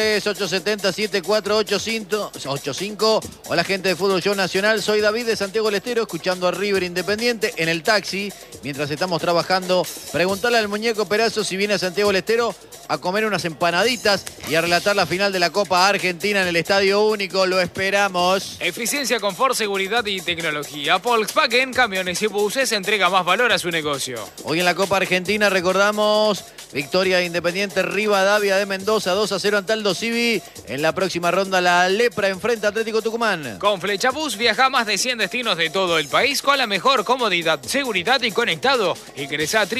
11-3-870-7485 o la gente de Fútbol Show Nacional. Soy David de Santiago del Estero, escuchando a River Independiente en el taxi mientras estamos trabajando. Preguntarle al muñeco Perazo si viene a Santiago del Estero a comer unas empanaditas y a relatar la final de la Copa Argentina en el Estadio Único. Lo esperamos. Eficiencia, confort, seguridad y tecnología. Volkswagen, camiones y buses, entrega más valor a su negocio. Hoy en la Copa Argentina recordamos victoria de Independiente Rivadavia de Mendoza, 2-0 ante Aldo Civi. En la próxima ronda la Lepra enfrenta a Atlético Tucumán. Con Flechabús viaja a más de 100 destinos de todo el país con la mejor comodidad, seguridad y conectado. Ingresa a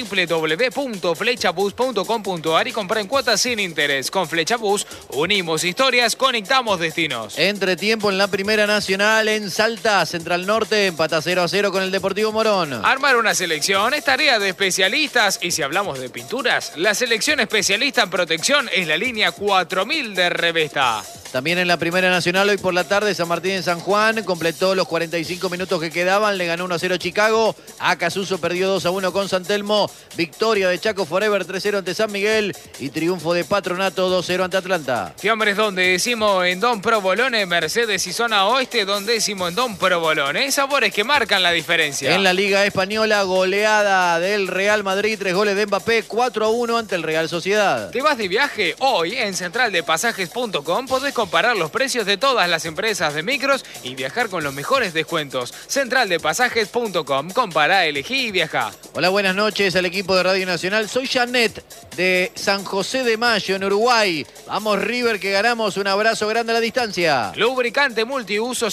www.flechabus.com.ar y compra en cuotas sin interés. Con Flechabús unimos historias, conectamos destinos. Entretiempo en la Primera Nacional en Salta, Central Norte, empata 0-0 con el Deportivo Morón. Armar una selección es tarea de especialistas y si hablamos de pinturas, la selección especialista en protección es la línea 4000 de Revesta. También en la Primera Nacional, hoy por la tarde, San Martín en San Juan completó los 45 minutos que quedaban, le ganó 1-0 Chicago, Acasuso perdió 2-1 con San Telmo, victoria de Chaco Forever 3-0 ante San Miguel y triunfo de Patronato 2-0 ante Atlanta. Fiambres Don, décimo en Don Provolone, Mercedes y Zona Oeste, Don décimo en Don Provolone. Sabores que marcan la diferencia. En la Liga Española, goleada del Real Madrid, 3 goles de Mbappé, 4-1 ante el Real Sociedad. ¿Te vas de viaje? Hoy en centraldepasajes.com podés comparar los precios de todas las empresas de micros y viajar con los mejores descuentos. Centraldepasajes.com, compará, elegí y viajá. Hola, buenas noches al equipo de Radio Nacional. Soy Janet de San José de Mayo en Uruguay. Vamos River que ganamos, un abrazo grande a la distancia. Lubricante multiuso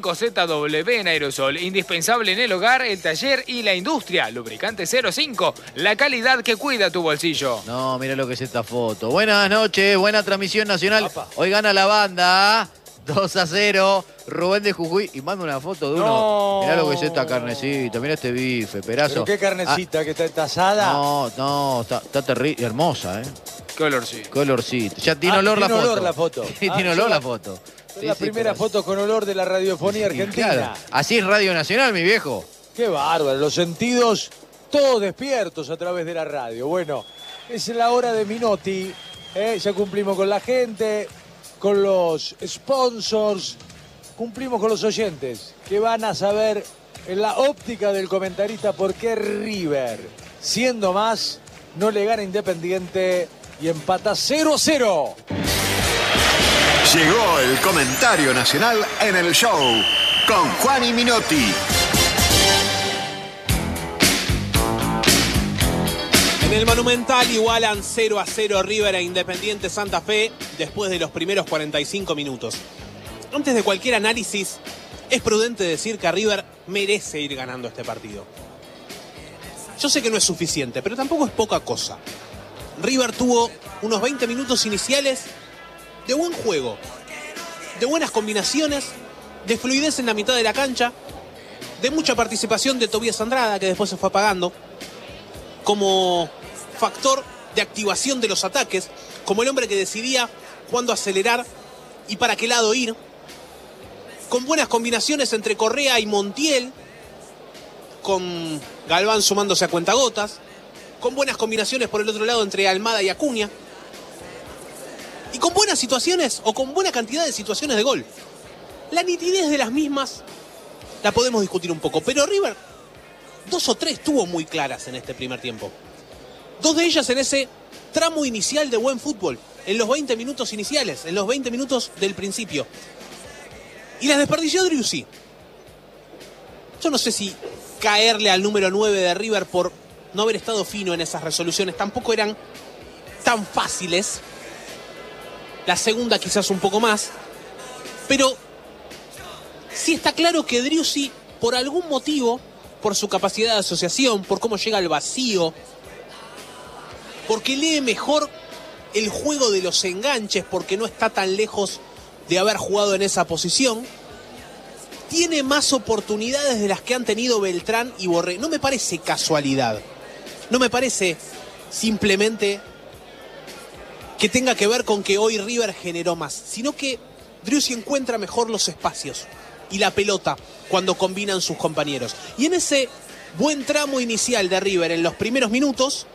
05ZW en aerosol, indispensable en el hogar, el taller y la industria. Lubricante 05, la calidad que cuida tu bolsillo. No, mira lo que es esta foto. Buenas noches, buena transmisión nacional. Hoy gana la banda 2-0. Rubén de Jujuy y manda una foto de uno. No. Mirá lo que es esta carnecita, mirá este bife, Perazo. ¿Pero qué carnecita? ¿Que está tasada? No, está terrible, hermosa, Qué olorcito. Qué olorcito. Ya tiene olor la foto. Tiene olor la foto. Sí, tiene olor la foto. Es la primera foto con olor de la radiofonía argentina. Claro. Así es Radio Nacional, mi viejo. Qué bárbaro, los sentidos todos despiertos a través de la radio. Bueno, es la hora de Minotti. Ya cumplimos con la gente, con los sponsors, cumplimos con los oyentes, que van a saber en la óptica del comentarista por qué River, siendo más, no le gana Independiente y empata 0-0. Llegó el comentario nacional en el show con Juan y Minotti. En el Monumental igualan 0-0 River e Independiente Santa Fe después de los primeros 45 minutos. Antes de cualquier análisis, es prudente decir que River merece ir ganando este partido. Yo sé que no es suficiente, pero tampoco es poca cosa. River tuvo unos 20 minutos iniciales de buen juego, de buenas combinaciones, de fluidez en la mitad de la cancha, de mucha participación de Tobías Andrada, que después se fue apagando, como factor de activación de los ataques, como el hombre que decidía cuándo acelerar y para qué lado ir, con buenas combinaciones entre Correa y Montiel, con Galván sumándose a cuentagotas, con buenas combinaciones por el otro lado entre Almada y Acuña, y con buenas situaciones o con buena cantidad de situaciones de gol. La nitidez de las mismas la podemos discutir un poco, pero River 2 o 3 tuvo muy claras en este primer tiempo. 2 de ellas en ese tramo inicial de buen fútbol, en los 20 minutos iniciales, en los 20 minutos del principio. Y las desperdició Driussi. Yo no sé si caerle al número 9 de River por no haber estado fino en esas resoluciones. Tampoco eran tan fáciles. La segunda quizás un poco más. Pero sí está claro que Driussi, por algún motivo, por su capacidad de asociación, por cómo llega al vacío, porque lee mejor el juego de los enganches, porque no está tan lejos de haber jugado en esa posición, tiene más oportunidades de las que han tenido Beltrán y Borré. No me parece casualidad, no me parece simplemente que tenga que ver con que hoy River generó más, sino que Driussi encuentra mejor los espacios y la pelota cuando combinan sus compañeros. Y en ese buen tramo inicial de River, en los primeros minutos,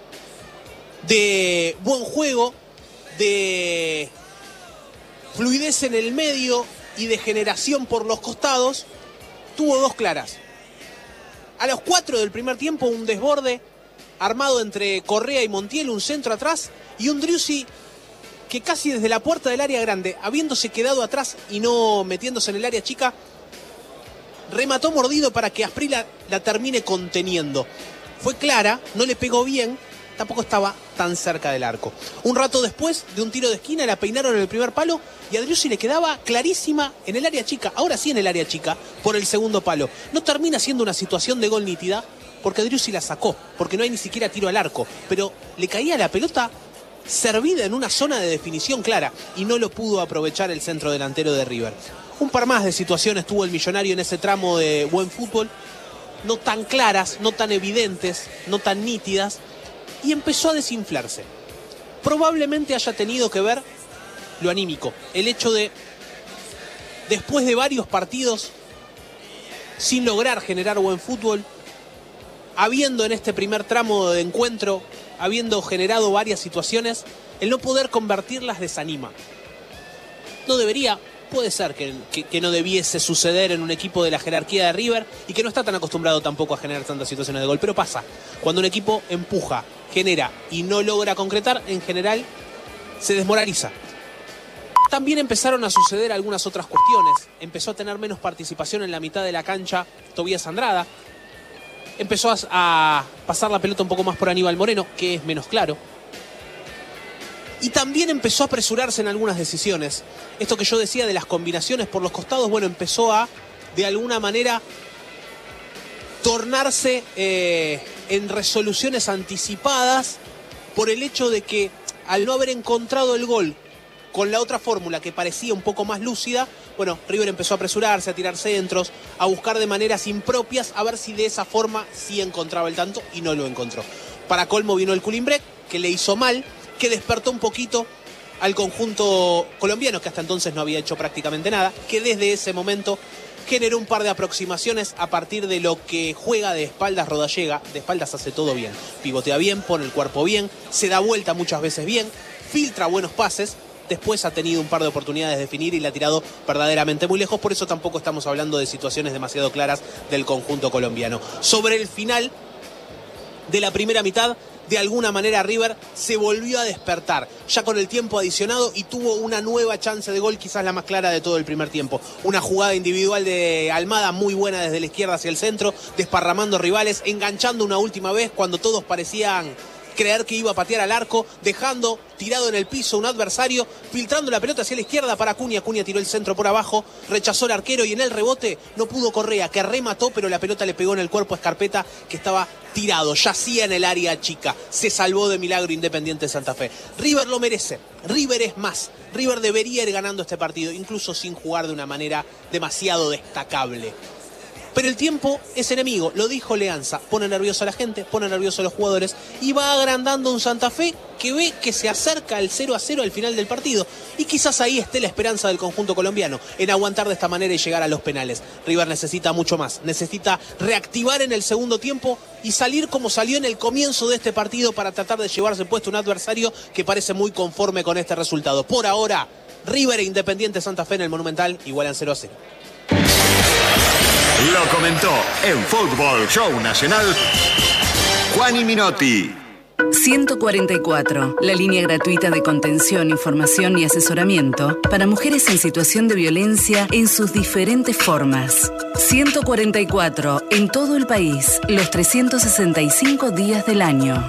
de buen juego, de fluidez en el medio y de generación por los costados, tuvo 2 claras. A los 4 del primer tiempo, un desborde armado entre Correa y Montiel, un centro atrás, y un Driussi que casi desde la puerta del área grande, habiéndose quedado atrás y no metiéndose en el área chica, remató mordido para que Asprilla la termine conteniendo. Fue clara, no le pegó bien, tampoco estaba tan cerca del arco. Un rato después de un tiro de esquina la peinaron en el primer palo y a Driussi le quedaba clarísima en el área chica, ahora sí en el área chica, por el segundo palo. No termina siendo una situación de gol nítida porque Driussi la sacó, porque no hay ni siquiera tiro al arco, pero le caía la pelota servida en una zona de definición clara y no lo pudo aprovechar el centro delantero de River. Un par más de situaciones tuvo el Millonario en ese tramo de buen fútbol, no tan claras, no tan evidentes, no tan nítidas, y empezó a desinflarse. Probablemente haya tenido que ver lo anímico, el hecho de, después de varios partidos sin lograr generar buen fútbol, habiendo en este primer tramo de encuentro, habiendo generado varias situaciones, el no poder convertirlas desanima. No debería, puede ser que no debiese suceder en un equipo de la jerarquía de River y que no está tan acostumbrado tampoco a generar tantas situaciones de gol, pero pasa. Cuando un equipo empuja, genera y no logra concretar, en general se desmoraliza. También empezaron a suceder algunas otras cuestiones. Empezó a tener menos participación en la mitad de la cancha Tobías Andrada. Empezó a pasar la pelota un poco más por Aníbal Moreno, que es menos claro. Y también empezó a apresurarse en algunas decisiones. Esto que yo decía de las combinaciones por los costados, bueno, empezó a, de alguna manera, tornarse en resoluciones anticipadas por el hecho de que al no haber encontrado el gol con la otra fórmula que parecía un poco más lúcida, bueno, River empezó a apresurarse, a tirar centros, a buscar de maneras impropias, a ver si de esa forma sí encontraba el tanto, y no lo encontró. Para colmo vino el Culimbrec, que le hizo mal, que despertó un poquito al conjunto colombiano, que hasta entonces no había hecho prácticamente nada, que desde ese momento generó un par de aproximaciones a partir de lo que juega de espaldas Rodallega. De espaldas hace todo bien, pivotea bien, pone el cuerpo bien, se da vuelta muchas veces bien, filtra buenos pases. Después ha tenido un par de oportunidades de definir y le ha tirado verdaderamente muy lejos. Por eso tampoco estamos hablando de situaciones demasiado claras del conjunto colombiano. Sobre el final de la primera mitad, de alguna manera River se volvió a despertar, ya con el tiempo adicionado, y tuvo una nueva chance de gol, quizás la más clara de todo el primer tiempo. Una jugada individual de Almada muy buena desde la izquierda hacia el centro, desparramando rivales, enganchando una última vez cuando todos parecían creer que iba a patear al arco, dejando tirado en el piso un adversario, filtrando la pelota hacia la izquierda para Acuña. Acuña tiró el centro por abajo, rechazó el arquero y en el rebote no pudo Correa, que remató, pero la pelota le pegó en el cuerpo a Scarpetta, que estaba tirado, yacía en el área chica. Se salvó de milagro Independiente Santa Fe. River lo merece, River es más. River debería ir ganando este partido, incluso sin jugar de una manera demasiado destacable. Pero el tiempo es enemigo, lo dijo Leanza, pone nervioso a la gente, pone nervioso a los jugadores y va agrandando un Santa Fe que ve que se acerca al 0-0 al final del partido. Y quizás ahí esté la esperanza del conjunto colombiano, en aguantar de esta manera y llegar a los penales. River necesita mucho más, necesita reactivar en el segundo tiempo y salir como salió en el comienzo de este partido para tratar de llevarse puesto un adversario que parece muy conforme con este resultado. Por ahora, River e Independiente Santa Fe en el Monumental igualan 0-0. Lo comentó en Fútbol Show Nacional Juani Minotti. 144, la línea gratuita de contención, información y asesoramiento para mujeres en situación de violencia en sus diferentes formas. 144, en todo el país, los 365 días del año.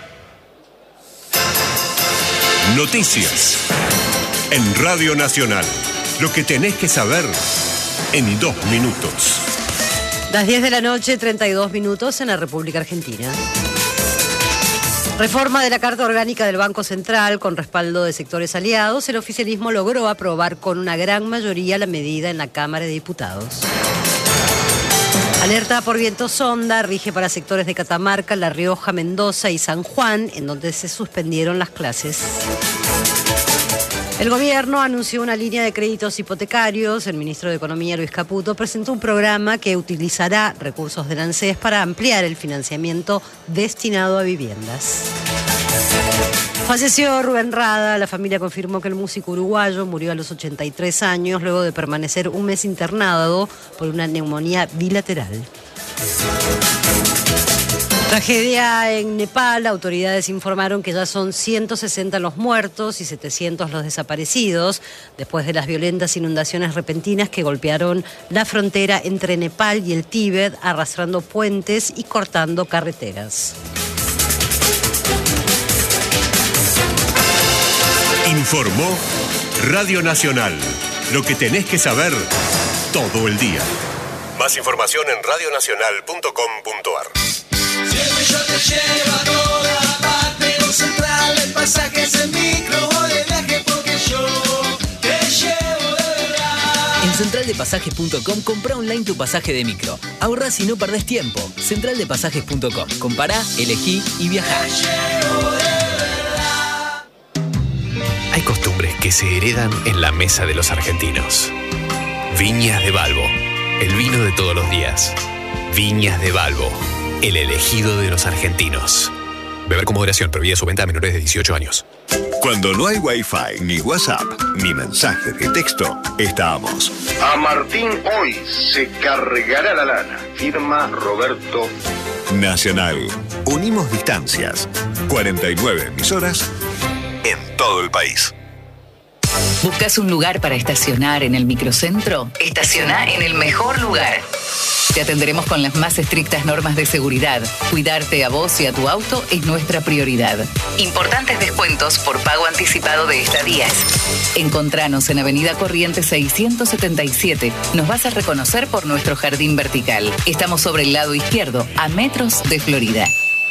Noticias en Radio Nacional. Lo que tenés que saber en 2 minutos. Las 10 de la noche, 32 minutos en la República Argentina. Reforma de la Carta Orgánica del Banco Central con respaldo de sectores aliados. El oficialismo logró aprobar con una gran mayoría la medida en la Cámara de Diputados. Alerta por viento sonda rige para sectores de Catamarca, La Rioja, Mendoza y San Juan, en donde se suspendieron las clases. El gobierno anunció una línea de créditos hipotecarios. El ministro de Economía, Luis Caputo, presentó un programa que utilizará recursos del ANSES para ampliar el financiamiento destinado a viviendas. Falleció Rubén Rada. La familia confirmó que el músico uruguayo murió a los 83 años luego de permanecer un mes internado por una neumonía bilateral. Tragedia en Nepal. Autoridades informaron que ya son 160 los muertos y 700 los desaparecidos después de las violentas inundaciones repentinas que golpearon la frontera entre Nepal y el Tíbet, arrastrando puentes y cortando carreteras. Informó Radio Nacional. Lo que tenés que saber todo el día. Más información en radionacional.com.ar. Siempre yo te llevo a toda parte, no central, el pasaje es el micro o de viaje porque yo te llevo de verdad. En centraldepasajes.com compra online tu pasaje de micro. Ahorrás y no perdés tiempo. Centraldepasajes.com. Compará, elegí y viajá. Hay costumbres que se heredan en la mesa de los argentinos. Viñas de Balbo, el vino de todos los días. Viñas de Balbo, el elegido de los argentinos. Beber con moderación, prohibida su venta a menores de 18 años. Cuando no hay Wi-Fi, ni WhatsApp, ni mensajes de texto, estamos. A Martín hoy se cargará la lana. Firma Roberto. Nacional. Unimos distancias. 49 emisoras en todo el país. ¿Buscas un lugar para estacionar en el microcentro? Estaciona en el mejor lugar. Te atenderemos con las más estrictas normas de seguridad. Cuidarte a vos y a tu auto es nuestra prioridad. Importantes descuentos por pago anticipado de estadías. Encontranos en Avenida Corrientes 677. Nos vas a reconocer por nuestro jardín vertical. Estamos sobre el lado izquierdo, a metros de Florida.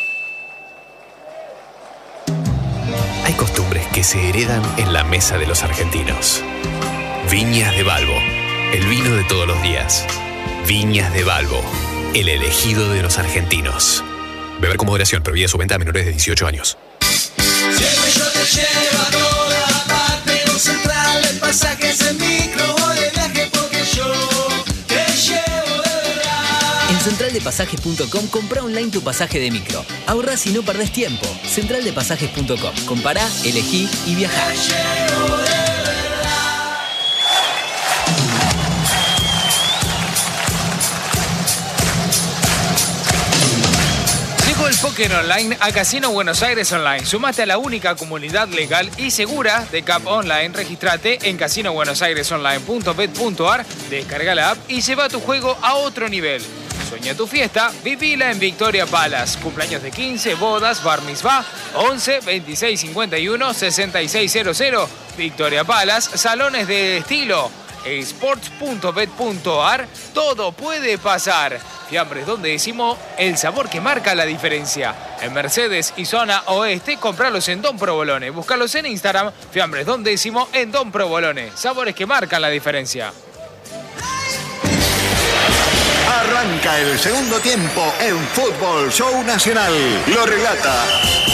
Hay costumbres que se heredan en la mesa de los argentinos. Viñas de Balbo, el vino de todos los días. Viñas de Balbo, el elegido de los argentinos. Beber con moderación, prohibida su venta a menores de 18 años. Siempre yo te llevo a toda parte, no central, el pasaje es el micro o de viaje porque yo te llevo de verdad. En centraldepasajes.com compra online tu pasaje de micro. Ahorrás y no perdés tiempo. Centraldepasajes.com. Compará, elegí y viajá. El póker online a Casino Buenos Aires Online. Sumate a la única comunidad legal y segura de CAP Online. Registrate en casinobuenosairesonline.bet.ar, descarga la app y lleva tu juego a otro nivel. Sueña tu fiesta, vivila en Victoria Palace. Cumpleaños de 15, bodas, bar mitzvah, 11 26 51 6600. Victoria Palace, salones de estilo, sports.bet.ar, todo puede pasar. Fiambres Don Décimo, el sabor que marca la diferencia. En Mercedes y zona oeste, compralos en Don Provolone. Búscalos en Instagram, Fiambres Don Décimo en Don Provolone. Sabores que marcan la diferencia. Arranca el segundo tiempo en Fútbol Show Nacional. Lo relata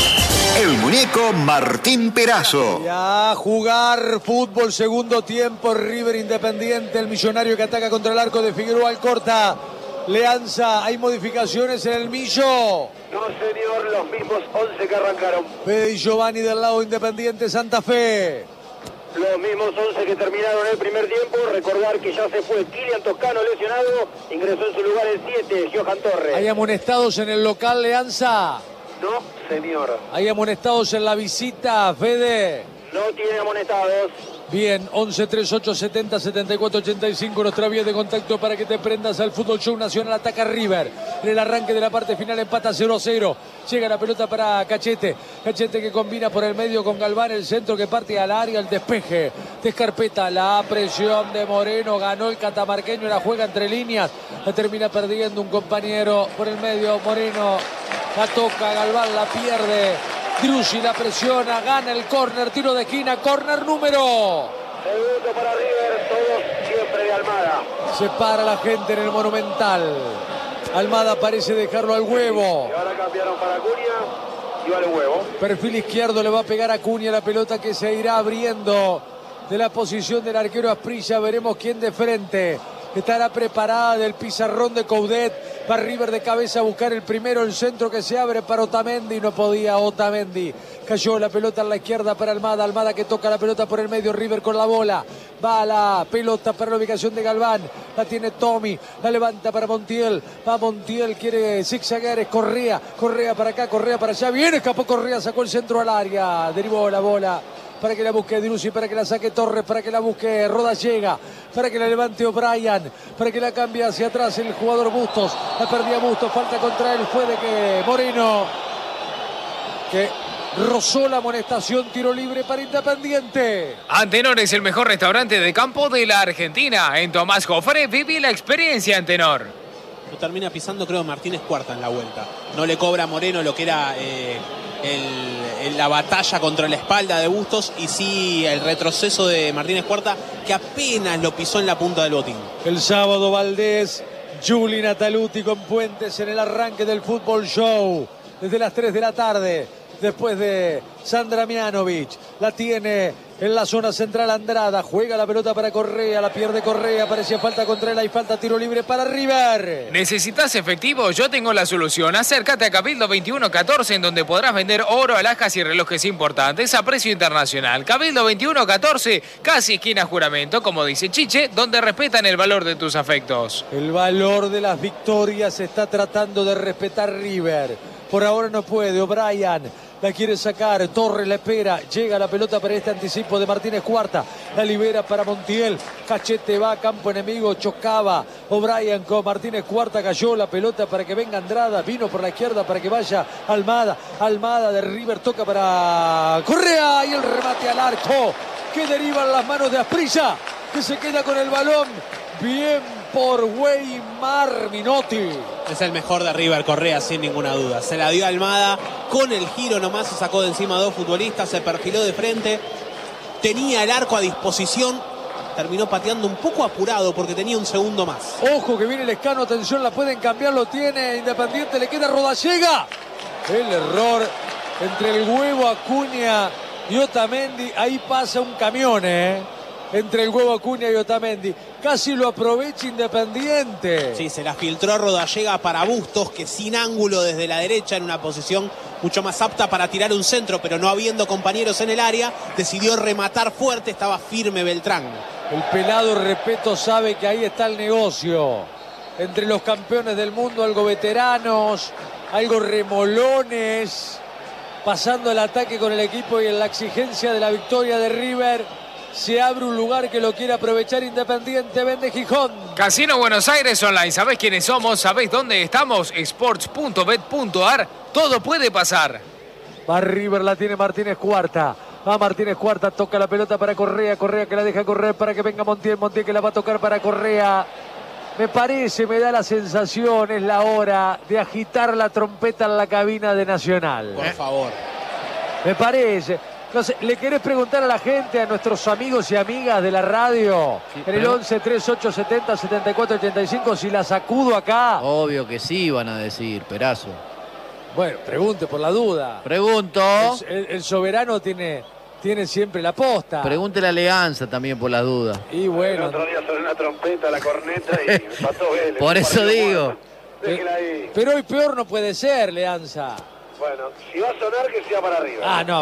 el muñeco Martín Perazo. Ya jugar fútbol, segundo tiempo, River Independiente, el millonario que ataca contra el arco de Figueroa Alcorta. Leanza, ¿hay modificaciones en el Millo? No, señor, los mismos 11 que arrancaron. Fede y Giovanni del lado Independiente Santa Fe. Los mismos 11 que terminaron el primer tiempo. Recordar que ya se fue Kilian Toscano lesionado. Ingresó en su lugar el 7, Johan Torres. ¿Hay amonestados en el local, Leanza? No, señor. ¿Hay amonestados en la visita, Fede? No tiene amonestados. Bien, 11 38 70 74 85, nuestra vía de contacto para que te prendas al Fútbol Show Nacional. Ataca River en el arranque de la parte final, empata 0-0. Llega la pelota para Cachete. Cachete que combina por el medio con Galván, el centro que parte al área, el despeje de Escarpeta, la presión de Moreno, ganó el catamarqueño, la juega entre líneas, la termina perdiendo un compañero por el medio. Moreno la toca, Galván la pierde. Driussi la presiona, gana el córner, tiro de esquina, córner número. Segundo para River, todos siempre de Almada. Se para la gente en el Monumental. Almada parece dejarlo al huevo. Y ahora cambiaron para Acuña y va al huevo. Perfil izquierdo, le va a pegar a Acuña la pelota que se irá abriendo de la posición del arquero Asprilla. Veremos quién de frente. Estará preparada del pizarrón de Coudet. Va River de cabeza a buscar el primero, el centro que se abre para Otamendi. No podía Otamendi. Cayó la pelota en la izquierda para Almada. Almada que toca la pelota por el medio. River con la bola. Va la pelota para la ubicación de Galván. La tiene Tommy. La levanta para Montiel. Va Montiel, quiere zigzaguear. Es Correa. Correa para acá, Correa para allá. Bien, escapó Correa, sacó el centro al área. Derivó la bola para que la busque Driussi, para que la saque Torres, para que la busque Rodallega, para que la levante O'Brien, para que la cambie hacia atrás el jugador Bustos. La perdía Bustos, falta contra él, fue de que Moreno, que rozó la amonestación, tiro libre para Independiente. Antenor es el mejor restaurante de campo de la Argentina. En Tomás Jofre viví la experiencia Antenor. Lo termina pisando, creo, Martínez Cuarta en la vuelta. No le cobra a Moreno lo que era la batalla contra la espalda de Bustos, y sí el retroceso de Martínez Cuarta, que apenas lo pisó en la punta del botín. El sábado Valdés, Juli Nataluti con Puentes en el arranque del Fútbol Show. Desde las 3 de la tarde, después de Sandra Mianovic. La tiene en la zona central Andrada. Juega la pelota para Correa, la pierde Correa. Parecía falta contra él, hay falta, tiro libre para River. ¿Necesitas efectivo? Yo tengo la solución. Acércate a Cabildo 2114, en donde podrás vender oro, alhajas y relojes importantes a precio internacional. Cabildo 2114, casi esquina Juramento, como dice Chiche, donde respetan el valor de tus afectos. El valor de las victorias está tratando de respetar River. Por ahora no puede. O'Brien la quiere sacar. Torres la espera. Llega la pelota para este anticipo de Martínez Cuarta. La libera para Montiel. Cachete va a campo enemigo. Chocaba O'Brien con Martínez Cuarta. Cayó la pelota para que venga Andrada. Vino por la izquierda para que vaya Almada. Almada de River toca para Correa. Y el remate al arco que deriva en las manos de Asprilla, que se queda con el balón. Bien por Weimar Minotti. Es el mejor de River, Correa, sin ninguna duda. Se la dio a Almada, con el giro nomás se sacó de encima a dos futbolistas, se perfiló de frente, tenía el arco a disposición, terminó pateando un poco apurado porque tenía un segundo más. Ojo que viene el Escano, atención, la pueden cambiar, lo tiene Independiente, le queda Rodallega. El error entre el huevo Acuña y Otamendi, ahí pasa un camión, entre el huevo Acuña y Otamendi. Casi lo aprovecha Independiente. Sí, se la filtró Rodallega para Bustos, que sin ángulo desde la derecha, en una posición mucho más apta para tirar un centro, pero no habiendo compañeros en el área, decidió rematar fuerte, estaba firme Beltrán. El pelado Repeto sabe que ahí está el negocio. Entre los campeones del mundo, algo veteranos, algo remolones, pasando el ataque con el equipo y en la exigencia de la victoria de River. Se abre un lugar que lo quiere aprovechar Independiente, vende Gijón. Casino Buenos Aires Online. ¿Sabés quiénes somos? ¿Sabés dónde estamos? Sports.bet.ar. Todo puede pasar. Va River, la tiene Martínez Cuarta. Va Martínez Cuarta, toca la pelota para Correa. Correa que la deja correr para que venga Montiel. Montiel que la va a tocar para Correa. Me parece, me da la sensación, es la hora de agitar la trompeta en la cabina de Nacional. Por favor. Me parece. No sé, ¿le querés preguntar a la gente, a nuestros amigos y amigas de la radio, Sí, en el 11 38 70 74 85, si la sacudo acá? Obvio que sí, van a decir, Perazo. Bueno, pregunte por la duda. Pregunto. El soberano tiene siempre la posta. Pregúntele a Alianza también por las dudas. Y bueno. El otro día sonó una trompeta, la corneta y empató Vélez. Por eso digo. Déjela ahí. Pero hoy peor no puede ser, Leanza. Bueno, si va a sonar, que sea para arriba. Ah, no.